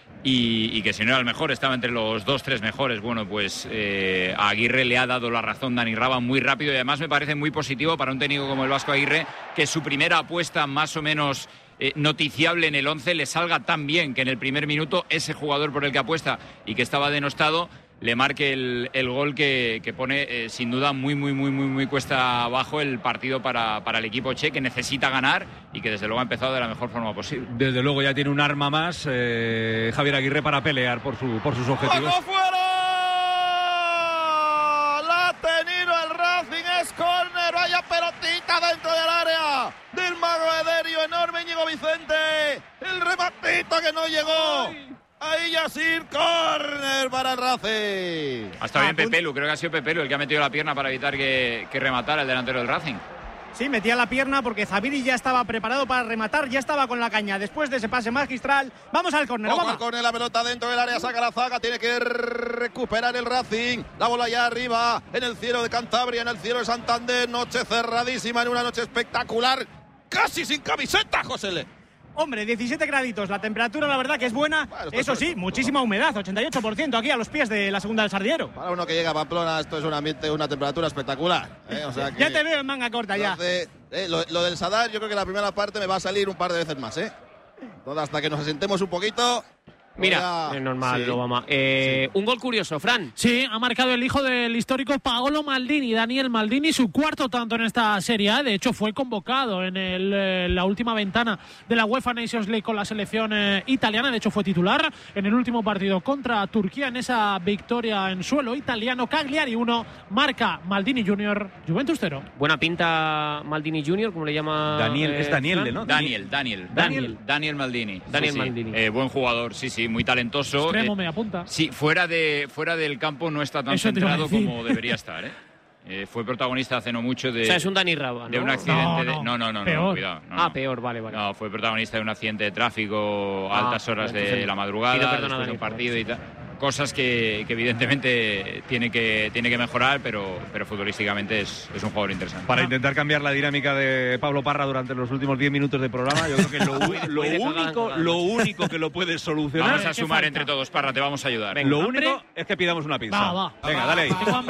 Y que si no era el mejor, estaba entre los 2-3 mejores. Bueno, pues a Aguirre le ha dado la razón Dani Raba muy rápido y además me parece muy positivo para un técnico como el Vasco Aguirre que su primera apuesta más o menos noticiable en el 11 le salga tan bien, que en el primer minuto ese jugador por el que apuesta y que estaba denostado le marque el gol que pone sin duda muy cuesta abajo el partido para el equipo che, que necesita ganar y que desde luego ha empezado de la mejor forma posible. Desde luego ya tiene un arma más Javier Aguirre para pelear por sus objetivos. ¡Vamos fuera! La ha tenido el Racing, es córner, vaya pelotita dentro del área del mago Ederio, enorme Íñigo Vicente, el rematito que no llegó. Ahí Yacir, córner para el Racing. Ha estado bien Pepelu, creo que ha sido Pepelu el que ha metido la pierna para evitar que rematara el delantero del Racing. Sí, metía la pierna porque Zaviri ya estaba preparado para rematar, ya estaba con la caña. Después de ese pase magistral, vamos al córner. Vamos al córner, la pelota dentro del área, saca la zaga, tiene que recuperar el Racing. La bola ya arriba, en el cielo de Cantabria, en el cielo de Santander. Noche cerradísima, en una noche espectacular. Casi sin camiseta, José. Hombre, 17 graditos, la temperatura la verdad que es buena, eso sí, muchísima humedad, 88% aquí a los pies de la segunda del Sardinero. Para uno que llega a Pamplona esto es un ambiente, una temperatura espectacular. O sea que, ya te veo en manga corta ya. Lo del Sadar yo creo que la primera parte me va a salir un par de veces más, hasta que nos asentemos un poquito. Mira, es normal, sí. Obama. Un gol curioso, Fran. Sí, ha marcado el hijo del histórico Paolo Maldini, Daniel Maldini, su cuarto tanto en esta Serie A. De hecho, fue convocado en la última ventana de la UEFA Nations League con la selección italiana. De hecho, fue titular en el último partido contra Turquía en esa victoria en suelo italiano. Cagliari 1, marca Maldini Junior, Juventus 0. Buena pinta Maldini Junior, como le llama Daniel, es Daniel, ¿no? Daniel Maldini. Daniel Maldini. Buen jugador, sí, muy talentoso. Extremo, me apunta. Sí, fuera del campo no está tan centrado como debería estar, fue protagonista hace no mucho de... O sea, es un Dani Raba, ¿no? De un accidente No, cuidado. Peor, vale. No, fue protagonista de un accidente de tráfico a altas horas de la madrugada, después de un partido y tal. Cosas que evidentemente tiene que mejorar, pero futbolísticamente es un jugador interesante. Para intentar cambiar la dinámica de Pablo Parra durante los últimos 10 minutos de programa, yo creo que lo único que lo puede solucionar... Vamos a sumar entre todos, Parra, te vamos a ayudar. Venga, lo único es que pidamos una pizza. Va. Venga, dale ahí.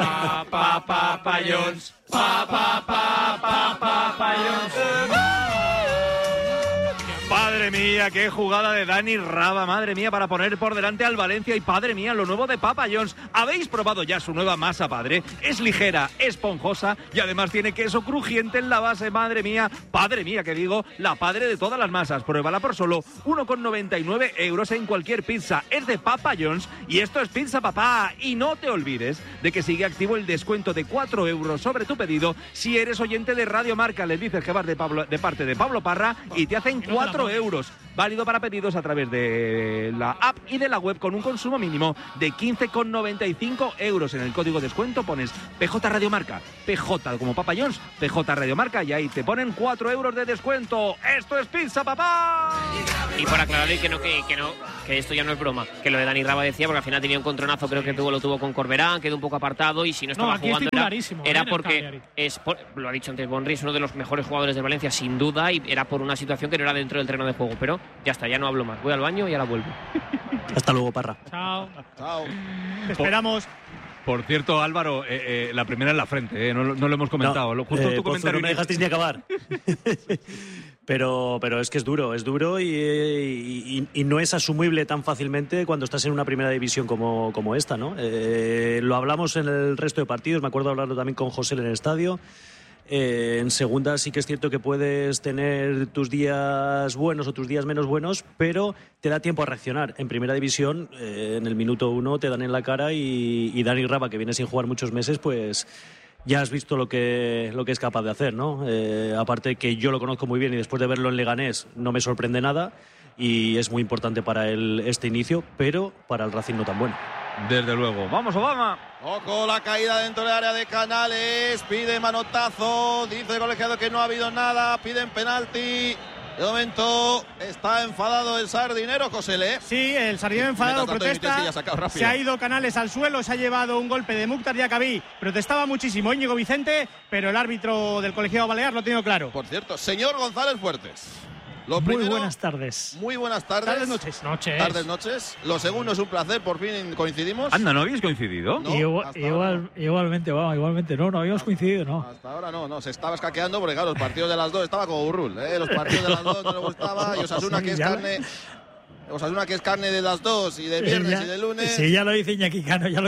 Papayons. Padre mío. mía, qué jugada de Dani Raba, madre mía, para poner por delante al Valencia. Y padre mía, lo nuevo de Papa John's. ¿Habéis probado ya su nueva masa padre? Es ligera, esponjosa y además tiene queso crujiente en la base, madre mía, que digo, la padre de todas las masas. Pruébala por solo 1,99 € en cualquier pizza. Es de Papa John's y esto es Pizza Papá. Y no te olvides de que sigue activo el descuento de 4 € sobre tu pedido si eres oyente de Radio Marca. Les dices que vas de parte de Pablo Parra y te hacen 4 €. Válido para pedidos a través de la app y de la web con un consumo mínimo de 15,95 €. En el código descuento pones PJ Radio Marca, PJ como Papa John's, PJ Radio Marca y ahí te ponen 4 € de descuento. ¡Esto es Pizza Papá! Y por aclararle que esto ya no es broma, que lo de Dani Raba decía, porque al final tenía un contronazo, creo que lo tuvo con Corberán, quedó un poco apartado y si no estaba jugando era porque lo ha dicho antes Bonri, es uno de los mejores jugadores de Valencia sin duda y era por una situación que no era dentro del terreno de juego, pero ya está, ya no hablo más, voy al baño y ahora vuelvo. Hasta luego, Parra. Chao. Te esperamos. Por cierto, Álvaro, la primera en la frente, no lo hemos comentado. Justo tu comentario. No me dejasteis ni acabar. Pero es que es duro y no es asumible tan fácilmente cuando estás en una primera división como esta, ¿no? Lo hablamos en el resto de partidos, me acuerdo hablarlo también con José en el estadio. En segunda sí que es cierto que puedes tener tus días buenos o tus días menos buenos, pero te da tiempo a reaccionar. En primera división, en el minuto 1 te dan en la cara y Dani Raba, que viene sin jugar muchos meses, pues ya has visto lo que es capaz de hacer, ¿no? Aparte que yo lo conozco muy bien y después de verlo en Leganés no me sorprende nada y es muy importante para él este inicio, pero para el Racing no tan bueno. Desde luego. ¡Vamos, Obama! Ojo, la caída dentro del área de Canales. Pide manotazo. Dice el colegiado que no ha habido nada. Piden penalti. De momento está enfadado el sardinero, Josele. Sí, el sardinero enfadado protesta. Se ha ido Canales al suelo, se ha llevado un golpe de Mukhtar Diakabí. Protestaba muchísimo Íñigo Vicente, pero el árbitro del colegiado balear lo ha tenido claro. Por cierto, señor González Fuertes. Muy buenas tardes. Muy buenas tardes. Tardes, noches. Tardes, noches. Lo segundo es un placer, por fin coincidimos. Anda, ¿no habéis coincidido? No, igualmente, no habíamos coincidido, ¿no? Hasta ahora no, se estaba escaqueando porque claro, los partidos de las dos estaba como Burrul, los partidos de las dos no le gustaba y Osasuna que es carne... Osasuna que es carne de las dos y de viernes y de lunes. Sí, ya lo dice Iñaki Cano, de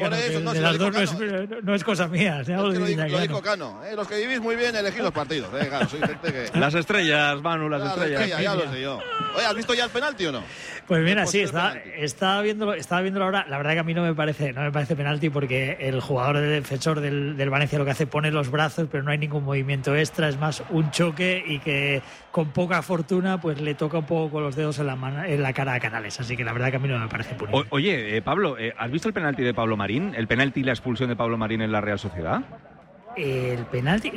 las dos no es cosa mía. Lo dijo Cano. Los que vivís muy bien elegís los partidos. Claro, soy gente que... Las estrellas, Manu, las estrellas. Ya lo sé yo. Oye, ¿has visto ya el penalti o no? Pues mira, sí, estaba viéndolo ahora. La verdad que a mí no me parece penalti porque el jugador de defensor del Valencia lo que hace es poner los brazos, pero no hay ningún movimiento extra, es más un choque y que con poca fortuna pues le toca un poco con los dedos en la cara a Canales, así que la verdad que a mí no me parece punible. Oye, Pablo, ¿has visto el penalti de Pablo Marín? ¿El penalti y la expulsión de Pablo Marín en la Real Sociedad? El penalti.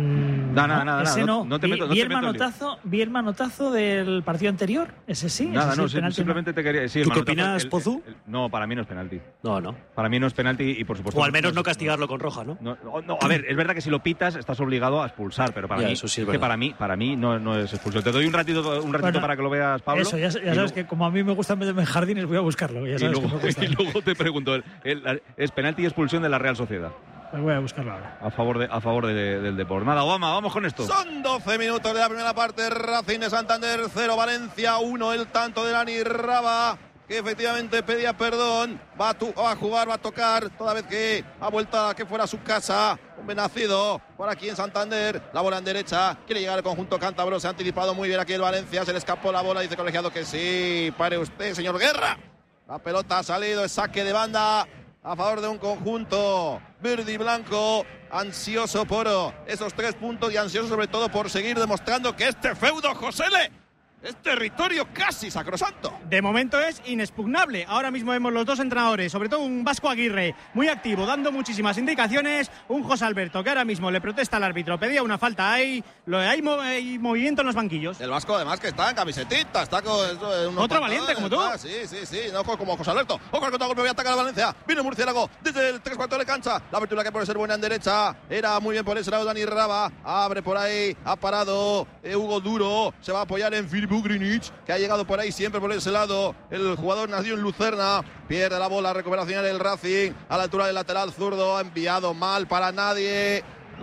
Nada. Ese no. No te meto. Vi el manotazo del partido anterior. Ese sí. Nada, ese sí, simplemente te quería decir. ¿Tú qué opinas, Pozu? No, para mí no es penalti. No. Para mí no es penalti y por supuesto. O al menos no castigarlo con roja, ¿no? No, a ver, es verdad que si lo pitas estás obligado a expulsar, pero para mí eso sí es que para mí no es expulsión. Te doy un ratito para que lo veas, Pablo. Eso, ya sabes que como a mí me gusta meterme en jardines, voy a buscarlo. Ya sabes y luego te pregunto, ¿es penalti y expulsión de la Real Sociedad? Pues voy a buscarlo ahora. A favor del deporte. Nada, Obama, vamos con esto. Son 12 minutos de la primera parte. Racing de Santander 0, Valencia 1. El tanto de Dani Raba, que efectivamente pedía perdón. Va a jugar, va a tocar. Toda vez que ha vuelto a que fuera su casa. Un benacido por aquí en Santander. La bola en derecha. Quiere llegar el conjunto cántabro. Se ha anticipado muy bien aquí el Valencia. Se le escapó la bola. Dice colegiado que sí. Pare usted, señor Guerra. La pelota ha salido. Es saque de banda a favor de un conjunto verde y blanco, ansioso por esos 3 puntos y ansioso sobre todo por seguir demostrando que este feudo, Josele, es territorio casi sacrosanto. De momento es inexpugnable. Ahora mismo vemos los dos entrenadores, sobre todo un Vasco Aguirre, muy activo, dando muchísimas indicaciones. Un José Alberto que ahora mismo le protesta al árbitro, pedía una falta. Hay movimiento en los banquillos. El Vasco además que está en camisetita, está con otro valiente como tú. Sí, no como José Alberto. Ojo al contragolpe, voy a atacar a Valencia. Viene Murciélago desde el 3/4 de cancha. La apertura que puede ser buena en derecha. Era muy bien por ese lado Dani Raba. Abre por ahí, ha parado Hugo Duro. Se va a apoyar en Filip Ugrinic, que ha llegado por ahí siempre por ese lado. El jugador nació en Lucerna. Pierde la bola, recuperación del Racing a la altura del lateral zurdo. Ha enviado mal para nadie.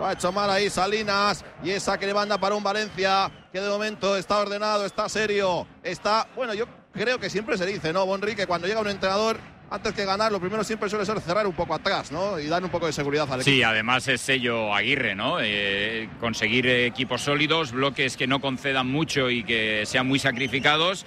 Lo ha hecho mal ahí Salinas. Y esa que le manda para un Valencia que de momento está ordenado, está serio. Está, bueno, yo creo que siempre se dice, ¿no, Bonri? Que cuando llega un entrenador, antes que ganar, lo primero siempre suele ser cerrar un poco atrás, ¿no? Y dar un poco de seguridad al equipo. Sí, además es sello Aguirre, ¿no? Conseguir equipos sólidos, bloques que no concedan mucho y que sean muy sacrificados.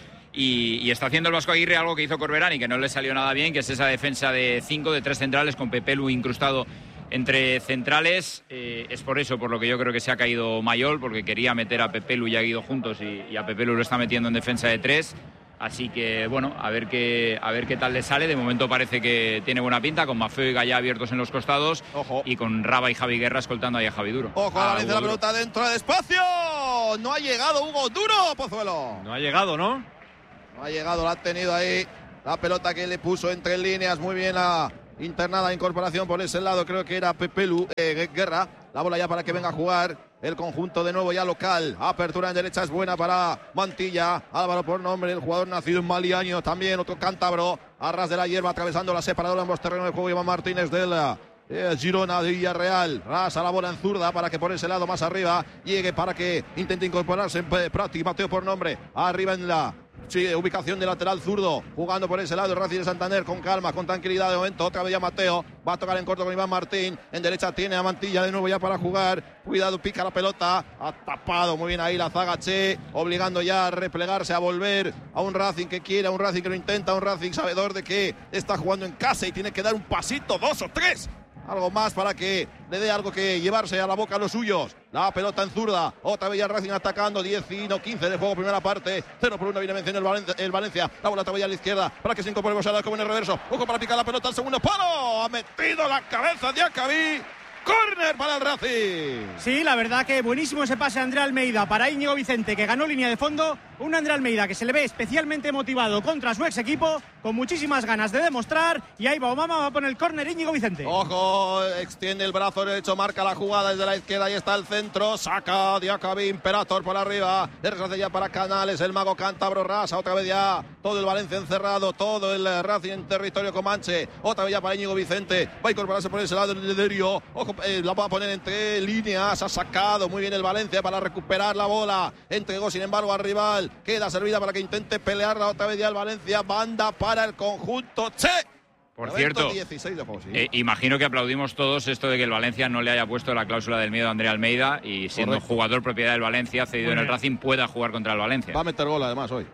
Y está haciendo el Vasco Aguirre algo que hizo Corberán y que no le salió nada bien, que es esa defensa de 5, de 3 centrales, con Pepelu incrustado entre centrales. Es por eso por lo que yo creo que se ha caído Mayol, porque quería meter a Pepelu y a Guido juntos y a Pepelu lo está metiendo en defensa de 3. Así que, bueno, a ver qué tal le sale. De momento parece que tiene buena pinta, con Mafeo y Gallá abiertos en los costados. Ojo. Y con Raba y Javi Guerra escoltando ahí a Javi Duro. Ojo, a la pelota dentro de espacio. No ha llegado Hugo Duro, Pozuelo. No ha llegado, ¿no? No ha llegado, la ha tenido ahí. La pelota que le puso entre líneas. Muy bien la internada incorporación por ese lado. Creo que era Pepelu, Guerra. La bola ya para que venga a jugar el conjunto de nuevo ya local. Apertura en derecha es buena para Mantilla. Álvaro por nombre, el jugador nacido en Maliaño. También otro cántabro. A ras de la hierba, atravesando la separadora en ambos terrenos de juego. Iván Martínez del Girona de Villarreal. Rasa la bola en zurda para que por ese lado más arriba llegue, para que intente incorporarse en Prati. Mateo por nombre. Arriba en la ubicación de lateral zurdo, jugando por ese lado el Racing de Santander, con calma, con tranquilidad de momento. Otra vez ya Mateo, va a tocar en corto con Iván Martín, en derecha tiene a Mantilla de nuevo ya para jugar. Cuidado, pica la pelota, ha tapado muy bien ahí la zaga Che, obligando ya a replegarse, a volver a un Racing que quiere, a un Racing que lo intenta, a un Racing sabedor de que está jugando en casa y tiene que dar un pasito, 2 o 3. Algo más para que le dé algo que llevarse a la boca a los suyos. La pelota en zurda. Otra vez ya Racing atacando. 10 y no 15 de juego, primera parte. 0-1 viene venciendo el Valencia. La bola otra vez a la izquierda para que se incorpore Bosada como en el reverso. Ojo para picar la pelota al segundo palo. Ha metido la cabeza de Acabí. Córner para el Racing. Sí, la verdad que buenísimo ese pase a André Almeida para Íñigo Vicente, que ganó línea de fondo. Un André Almeida que se le ve especialmente motivado contra su ex equipo, con muchísimas ganas de demostrar. Y ahí va Obama, va a poner el córner Íñigo Vicente. Ojo, extiende el brazo derecho, marca la jugada desde la izquierda. Ahí está el centro, saca Diacabí, Imperator por arriba. Desgracia ya para Canales, el mago cántabro. Rasa, otra vez ya todo el Valencia encerrado, todo el Racing en territorio comanche. Otra vez ya para Íñigo Vicente, va a incorporarse por ese lado el Lederio. Ojo, la va a poner entre líneas, ha sacado muy bien el Valencia para recuperar la bola. Entregó sin embargo al rival, queda servida para que intente pelearla otra vez ya el Valencia. Banda para el conjunto Che. Por cierto, 16 de juego, sí. Imagino que aplaudimos todos esto de que el Valencia no le haya puesto la cláusula del miedo a André Almeida y siendo jugador propiedad del Valencia, cedido en el Racing, pueda jugar contra el Valencia. Va a meter gol además hoy.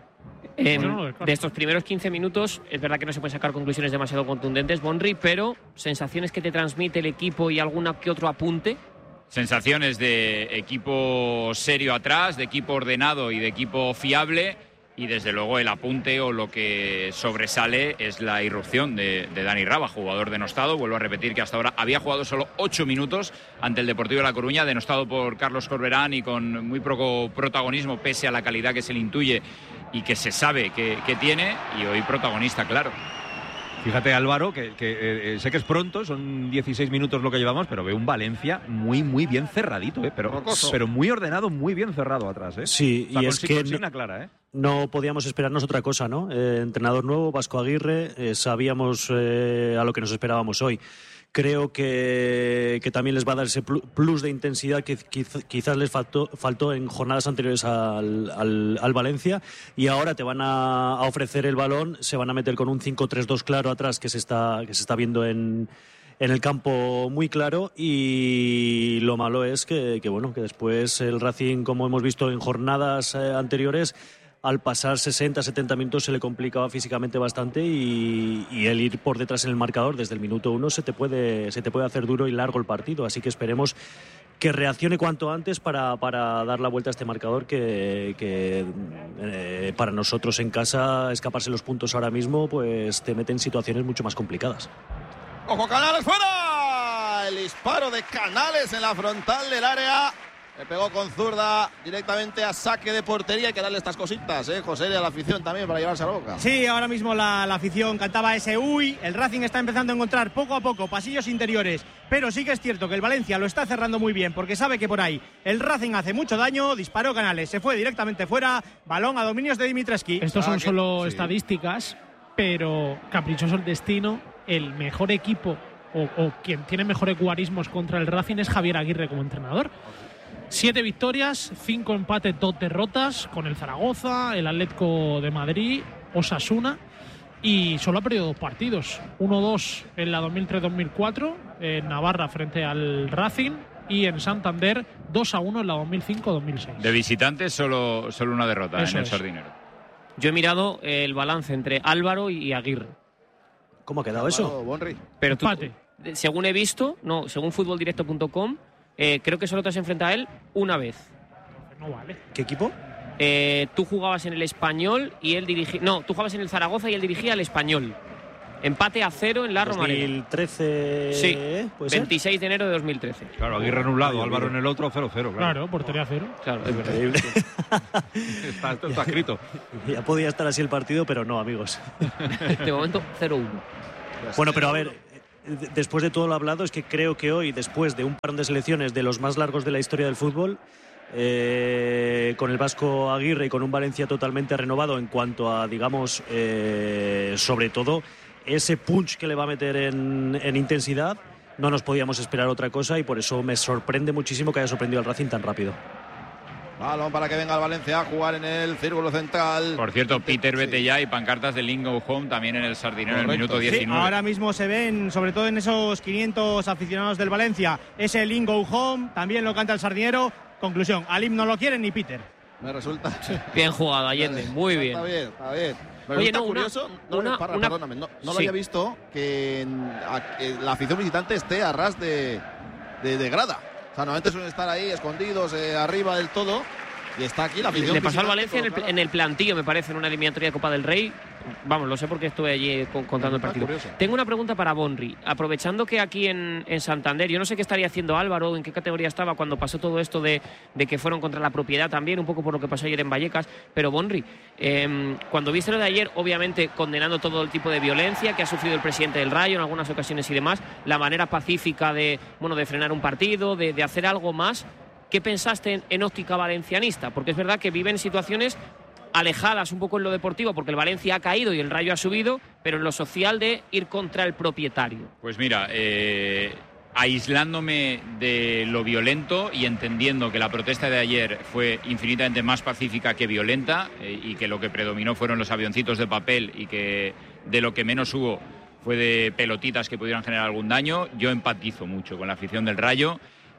De estos primeros 15 minutos, es verdad que no se pueden sacar conclusiones demasiado contundentes, Bonri, pero sensaciones que te transmite el equipo y alguna que otro apunte. Sensaciones de equipo serio atrás, de equipo ordenado y de equipo fiable. Y desde luego el apunte o lo que sobresale es la irrupción de Dani Raba, jugador denostado. Vuelvo a repetir que hasta ahora había jugado solo 8 minutos ante el Deportivo de La Coruña, denostado por Carlos Corberán y con muy poco protagonismo pese a la calidad que se le intuye y que se sabe que tiene, y hoy protagonista, claro. Fíjate, Álvaro, que sé que es pronto, son 16 minutos lo que llevamos, pero veo un Valencia muy bien cerradito, pero muy ordenado, muy bien cerrado atrás. Sí, o sea, y es que clara, no podíamos esperarnos otra cosa, ¿no? Entrenador nuevo, Vasco Aguirre, sabíamos a lo que nos esperábamos hoy. Creo que también les va a dar ese plus de intensidad que quizás les faltó en jornadas anteriores al Valencia, y ahora te van a ofrecer el balón, se van a meter con un 5-3-2 claro atrás que se está viendo en el campo muy claro, y lo malo es que después el Racing, como hemos visto en jornadas anteriores, al pasar 60-70 minutos se le complicaba físicamente bastante, y el ir por detrás en el marcador desde el minuto 1 se te puede hacer duro y largo el partido. Así que esperemos que reaccione cuanto antes para dar la vuelta a este marcador que para nosotros en casa escaparse los puntos ahora mismo pues te mete en situaciones mucho más complicadas. ¡Ojo, Canales fuera! El disparo de Canales en la frontal del área. Le pegó con zurda directamente a saque de portería. Hay que darle estas cositas, José, y a la afición también para llevarse a la boca. Sí, ahora mismo la afición cantaba ese uy. El Racing está empezando a encontrar poco a poco pasillos interiores, pero sí que es cierto que el Valencia lo está cerrando muy bien, porque sabe que por ahí el Racing hace mucho daño. Disparó Canales, se fue directamente fuera. Balón a dominios de Dimitrescu. Estos son solo estadísticas, pero caprichoso el destino. El mejor equipo o quien tiene mejores guarismos contra el Racing es Javier Aguirre como entrenador. 7 victorias, 5 empates, 2 derrotas con el Zaragoza, el Atlético de Madrid, Osasuna, y solo ha perdido 2 partidos. 1-2 en la 2003-2004 en Navarra frente al Racing, y en Santander 2-1 en la 2005-2006. De visitantes solo una derrota Eso en el es. Sardinero. Yo he mirado el balance entre Álvaro y Aguirre. ¿Cómo ha quedado eso? Pero tú, según he visto, según futboldirecto.com, creo que solo te has enfrentado a él una vez. No vale. ¿Qué equipo? Tú jugabas en el Español y él dirigía... No, tú jugabas en el Zaragoza y él dirigía al Español. Empate a 0 en la Romareda. 2013. Sí, ¿puede ser? 26 de enero de 2013. Claro, Aguirre en un lado, Álvaro en el otro, 0-0. Claro, portería 0. Claro, es verdad. Increíble. Esto está escrito. Ya podía estar así el partido, pero no, amigos. De momento, 0-1. Bueno, pero a ver, después de todo lo hablado, es que creo que hoy, después de un parón de selecciones de los más largos de la historia del fútbol, con el vasco Aguirre y con un Valencia totalmente renovado en cuanto a, digamos, sobre todo ese punch que le va a meter en intensidad, no nos podíamos esperar otra cosa, y por eso me sorprende muchísimo que haya sorprendido al Racing tan rápido. Balón para que venga el Valencia a jugar en el círculo central. Por cierto, Peter, vete ya, y pancartas de Link Go Home también en el Sardinero en el minuto 19. Sí, ahora mismo se ven, sobre todo en esos 500 aficionados del Valencia, ese Link Go Home, también lo canta el Sardinero. Conclusión, al himno no lo quieren ni Peter. Me resulta. Bien jugado, Allende, muy bien. Está bien, está bien. Me Oye, resulta no, curioso, perdóname, no lo Sí. había visto, que la afición visitante esté a ras de grada. O sea, normalmente suelen estar ahí escondidos arriba del todo, y está aquí la afición. Le pasó al visitante, Valencia todo en el plantillo, me parece, en una eliminatoria de Copa del Rey. Vamos, lo sé porque estuve allí contando el partido. curioso. Tengo una pregunta para Bonri. Aprovechando que aquí en Santander, yo no sé qué estaría haciendo Álvaro, en qué categoría estaba cuando pasó todo esto de que fueron contra la propiedad también, un poco por lo que pasó ayer en Vallecas. Pero Bonri, cuando viste lo de ayer, obviamente condenando todo el tipo de violencia que ha sufrido el presidente del Rayo en algunas ocasiones y demás, la manera pacífica de frenar un partido, de hacer algo más. ¿Qué pensaste en óptica valencianista? Porque es verdad que viven situaciones alejadas un poco en lo deportivo, porque el Valencia ha caído y el Rayo ha subido, pero en lo social de ir contra el propietario. Pues mira, aislándome de lo violento y entendiendo que la protesta de ayer fue infinitamente más pacífica que violenta, y que lo que predominó fueron los avioncitos de papel, y que de lo que menos hubo fue de pelotitas que pudieran generar algún daño, yo empatizo mucho con la afición del Rayo.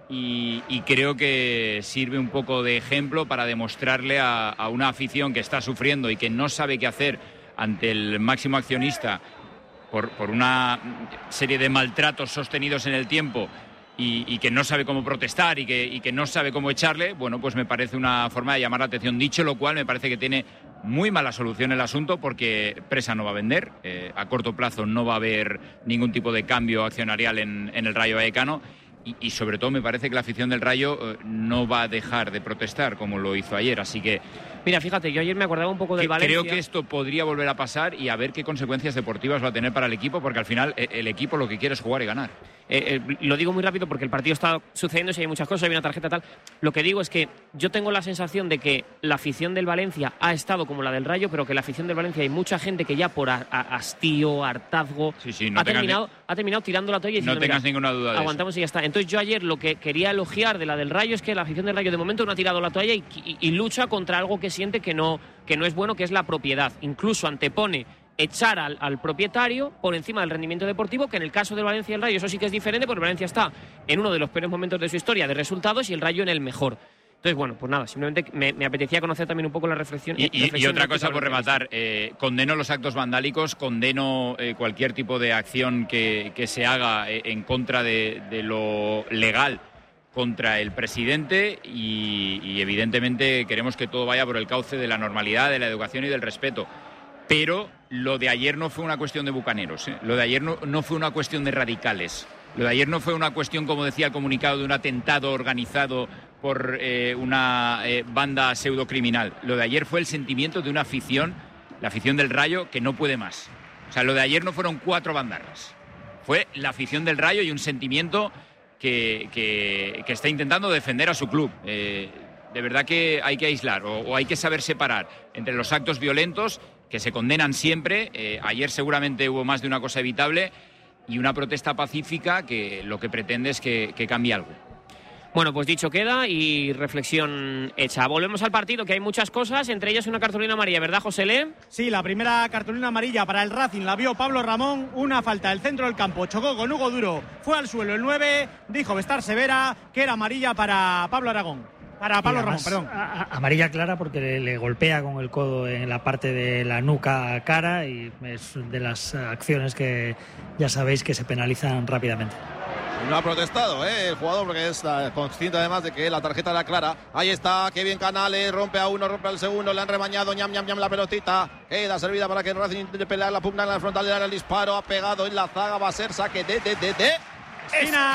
Y creo que sirve un poco de ejemplo para demostrarle a una afición que está sufriendo y que no sabe qué hacer ante el máximo accionista por una serie de maltratos sostenidos en el tiempo, y que no sabe cómo protestar y que no sabe cómo echarle. Bueno, pues me parece una forma de llamar la atención. Dicho lo cual, me parece que tiene muy mala solución el asunto, porque Presa no va a vender, a corto plazo no va a haber ningún tipo de cambio accionarial en el Rayo Vallecano. Y sobre todo me parece que la afición del Rayo no va a dejar de protestar como lo hizo ayer, así que... Mira, fíjate, yo ayer me acordaba un poco del Valencia. Creo que esto podría volver a pasar, y a ver qué consecuencias deportivas va a tener para el equipo, porque al final el equipo lo que quiere es jugar y ganar. Lo digo muy rápido porque el partido está sucediendo, si hay muchas cosas, hay una tarjeta tal. Lo que digo es que yo tengo la sensación de que la afición del Valencia ha estado como la del Rayo, pero que la afición del Valencia hay mucha gente que ya por hastío, hartazgo, ha terminado tirando la toalla y diciendo, no tengas ninguna duda de aguantamos eso. Y ya está. Entonces yo ayer lo que quería elogiar de la del Rayo es que la afición del Rayo de momento no ha tirado la toalla y lucha contra algo que siente que no es bueno, que es la propiedad. Incluso antepone echar al propietario por encima del rendimiento deportivo, que en el caso del Valencia y el Rayo eso sí que es diferente, porque el Valencia está en uno de los peores momentos de su historia de resultados y el Rayo en el mejor. Entonces, bueno, pues nada, simplemente me apetecía conocer también un poco la reflexión. Y otra cosa por rematar, condeno los actos vandálicos, condeno cualquier tipo de acción que se haga en contra de lo legal contra el presidente, y evidentemente queremos que todo vaya por el cauce de la normalidad, de la educación y del respeto. Pero lo de ayer no fue una cuestión de bucaneros, lo de ayer no fue una cuestión de radicales, lo de ayer no fue una cuestión, como decía el comunicado, de un atentado organizado por una banda pseudocriminal. Lo de ayer fue el sentimiento de una afición, la afición del Rayo, que no puede más. O sea, lo de ayer no fueron 4 bandarras, fue la afición del Rayo y un sentimiento que está intentando defender a su club. De verdad que hay que aislar o hay que saber separar entre los actos violentos, que se condenan siempre. Ayer seguramente hubo más de una cosa evitable, y una protesta pacífica que lo que pretende es que cambie algo. Bueno, pues dicho queda y reflexión hecha. Volvemos al partido, que hay muchas cosas, entre ellas una cartulina amarilla, ¿verdad, José Le? Sí, la primera cartulina amarilla para el Racing la vio Pablo Ramón, una falta del centro del campo, chocó con Hugo Duro, fue al suelo el 9, dijo Bestar Severa que era amarilla para Pablo Aragón. Para Pablo además, Ramón, perdón. Amarilla clara porque le golpea con el codo en la parte de la nuca a cara y es de las acciones que ya sabéis que se penalizan rápidamente. No ha protestado el jugador porque es consciente además de que la tarjeta era clara. Ahí está, qué bien Canales, rompe a uno, rompe al segundo, le han remañado, ñam la pelotita. Queda servida para que el Racing intente pelear la pugna en la frontal del área, el disparo ha pegado en la zaga, va a ser saque de esquina.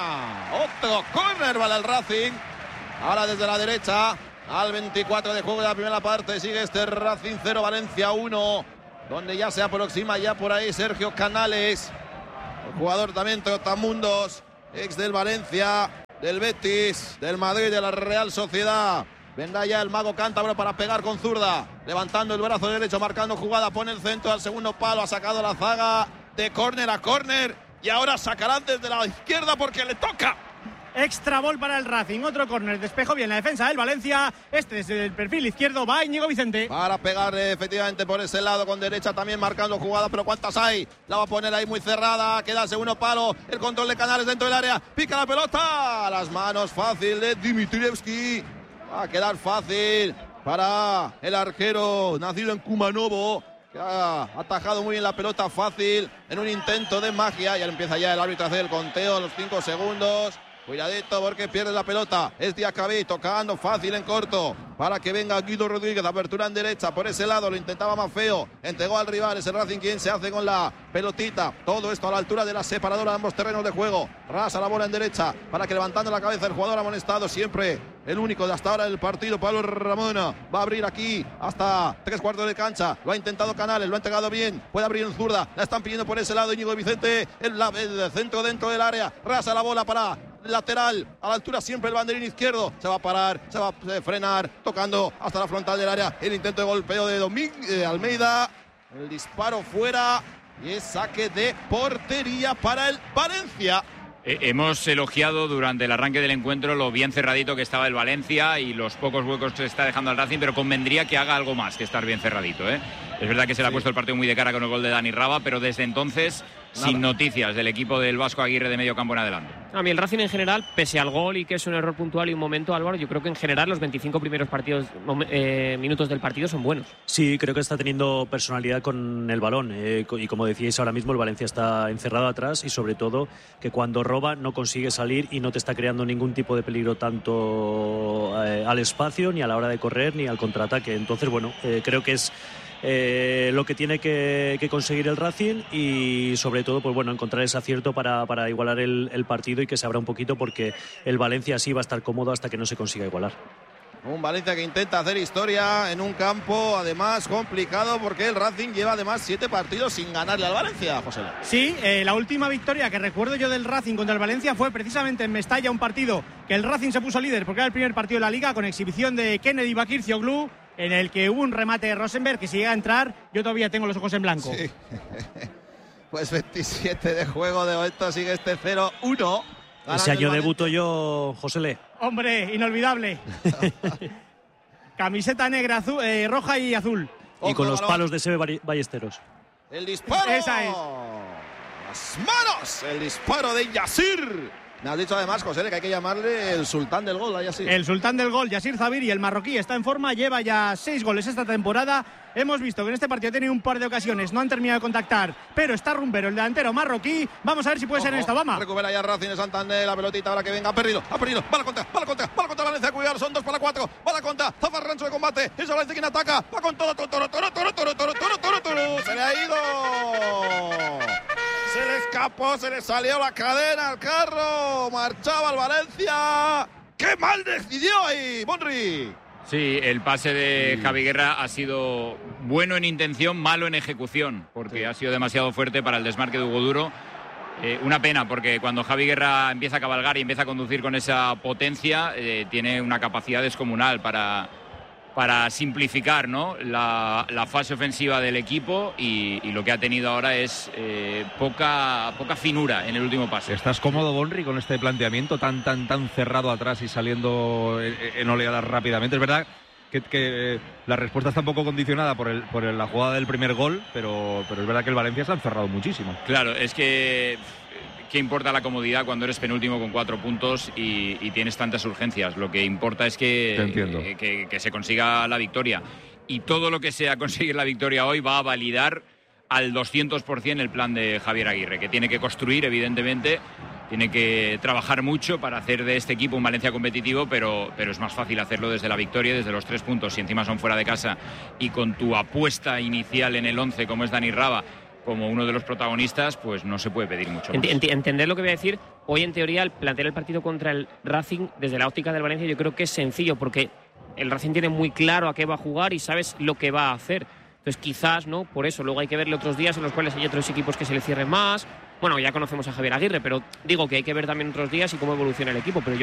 Otro córner para el Racing. Ahora desde la derecha, al 24 de juego de la primera parte, sigue este Racing 0, Valencia 1, donde ya se aproxima ya por ahí Sergio Canales. El jugador también Trotamundos, ex del Valencia, del Betis, del Madrid, de la Real Sociedad. Vendrá ya el mago cántabro para pegar con zurda, levantando el brazo derecho, marcando jugada, pone el centro al segundo palo, ha sacado la zaga de córner a córner y ahora sacarán desde la izquierda porque le toca. Extra ball para el Racing, otro córner, despejó bien la defensa del Valencia, este desde el perfil izquierdo va Íñigo Vicente. Para pegar efectivamente por ese lado con derecha también marcando jugada, pero ¿cuántas hay? La va a poner ahí muy cerrada, queda el segundo palo, el control de Canales dentro del área, pica la pelota, a las manos fácil de Dimitrievski, va a quedar fácil para el arquero nacido en Kumanovo, que ha atajado muy bien la pelota fácil en un intento de magia, y ahora empieza ya el árbitro a hacer el conteo, los 5 segundos. Cuidadito porque pierde la pelota. Es Diacabí tocando fácil en corto para que venga Guido Rodríguez. Apertura en derecha por ese lado. Lo intentaba más feo. Entregó al rival. Es el Racing quien se hace con la pelotita. Todo esto a la altura de la separadora de ambos terrenos de juego. Rasa la bola en derecha para que levantando la cabeza el jugador amonestado. Siempre el único de hasta ahora del partido, Pablo Ramón. Va a abrir aquí hasta 3/4 de cancha. Lo ha intentado Canales. Lo ha entregado bien. Puede abrir en zurda. La están pidiendo por ese lado. Íñigo Vicente. El centro dentro del área. Rasa la bola para lateral, a la altura siempre el banderín izquierdo, se va a parar, se va a frenar, tocando hasta la frontal del área, el intento de golpeo de Almeida, el disparo fuera y es saque de portería para el Valencia. Hemos elogiado durante el arranque del encuentro lo bien cerradito que estaba el Valencia y los pocos huecos que se está dejando al Racing, pero convendría que haga algo más que estar bien cerradito, Es verdad que se le ha puesto el partido muy de cara con el gol de Dani Raba, pero desde entonces sin noticias del equipo del Vasco Aguirre de medio campo en adelante. A mí el Racing en general, pese al gol y que es un error puntual y un momento, Álvaro, yo creo que en general los 25 primeros minutos del partido son buenos. Sí, creo que está teniendo personalidad con el balón y como decíais ahora mismo el Valencia está encerrado atrás y sobre todo que cuando roba no consigue salir y no te está creando ningún tipo de peligro tanto al espacio ni a la hora de correr ni al contraataque. Entonces, bueno, creo que es lo que tiene que conseguir el Racing y sobre todo pues bueno encontrar ese acierto para igualar el partido y que se abra un poquito porque el Valencia sí va a estar cómodo hasta que no se consiga igualar. Un Valencia que intenta hacer historia en un campo además complicado porque el Racing lleva además 7 partidos sin ganarle al Valencia, José. Sí, la última victoria que recuerdo yo del Racing contra el Valencia fue precisamente en Mestalla, un partido que el Racing se puso líder porque era el primer partido de la Liga con exhibición de Kennedy Bakircioglu, en el que hubo un remate de Rosenberg que si llega a entrar yo todavía tengo los ojos en blanco. Sí. Pues 27 de juego, de momento sigue este 0-1. Ese año debuto yo, José Le. Hombre, inolvidable. Camiseta negra, azul, roja y azul. Y con los palos de Sebe Ballesteros. El disparo. Esa es. Las manos. El disparo de Yasir. Me has dicho además, José, que hay que llamarle el sultán del gol a Yasir. El sultán del gol, Yasir Zabiri, el marroquí, está en forma, lleva ya 6 goles esta temporada. Hemos visto que en este partido ha tenido un par de ocasiones, no han terminado de contactar, pero está rumbero el delantero marroquí. Vamos a ver si puede ser en esta, vamos. Recupera ya Racing de Santander, la pelotita ahora que venga, ha perdido, va la contra Valencia, cuidado, son 2 para 4, va la contra, zafarrancho de combate, es Valencia quien ataca, va con todo, se le ha ido. Se le escapó, se le salió la cadena al carro. Marchaba el Valencia. ¡Qué mal decidió ahí, Monri! Sí, el pase de Javi Guerra ha sido bueno en intención, malo en ejecución, porque ha sido demasiado fuerte para el desmarque de Hugo Duro. Una pena, porque cuando Javi Guerra empieza a cabalgar y empieza a conducir con esa potencia, tiene una capacidad descomunal para para simplificar, ¿no?, la fase ofensiva del equipo y lo que ha tenido ahora es poca finura en el último pase. ¿Estás cómodo, Bonri, con este planteamiento tan cerrado atrás y saliendo en oleadas rápidamente? Es verdad que la respuesta está un poco condicionada por la jugada del primer gol, pero es verdad que el Valencia se ha encerrado muchísimo. Claro, es que ¿qué importa la comodidad cuando eres penúltimo con 4 puntos y tienes tantas urgencias? Lo que importa es que se consiga la victoria. Y todo lo que sea conseguir la victoria hoy va a validar al 200% el plan de Javier Aguirre, que tiene que construir, evidentemente, tiene que trabajar mucho para hacer de este equipo un Valencia competitivo, pero es más fácil hacerlo desde la victoria, desde los 3 puntos, si encima son fuera de casa y con tu apuesta inicial en el 11, como es Dani Raba, como uno de los protagonistas, pues no se puede pedir mucho más. Entender lo que voy a decir, hoy en teoría el plantear el partido contra el Racing desde la óptica del Valencia yo creo que es sencillo, porque el Racing tiene muy claro a qué va a jugar y sabes lo que va a hacer. Entonces quizás, ¿no?, por eso luego hay que verle otros días en los cuales hay otros equipos que se le cierren más. Bueno, ya conocemos a Javier Aguirre, pero digo que hay que ver también otros días y cómo evoluciona el equipo, pero yo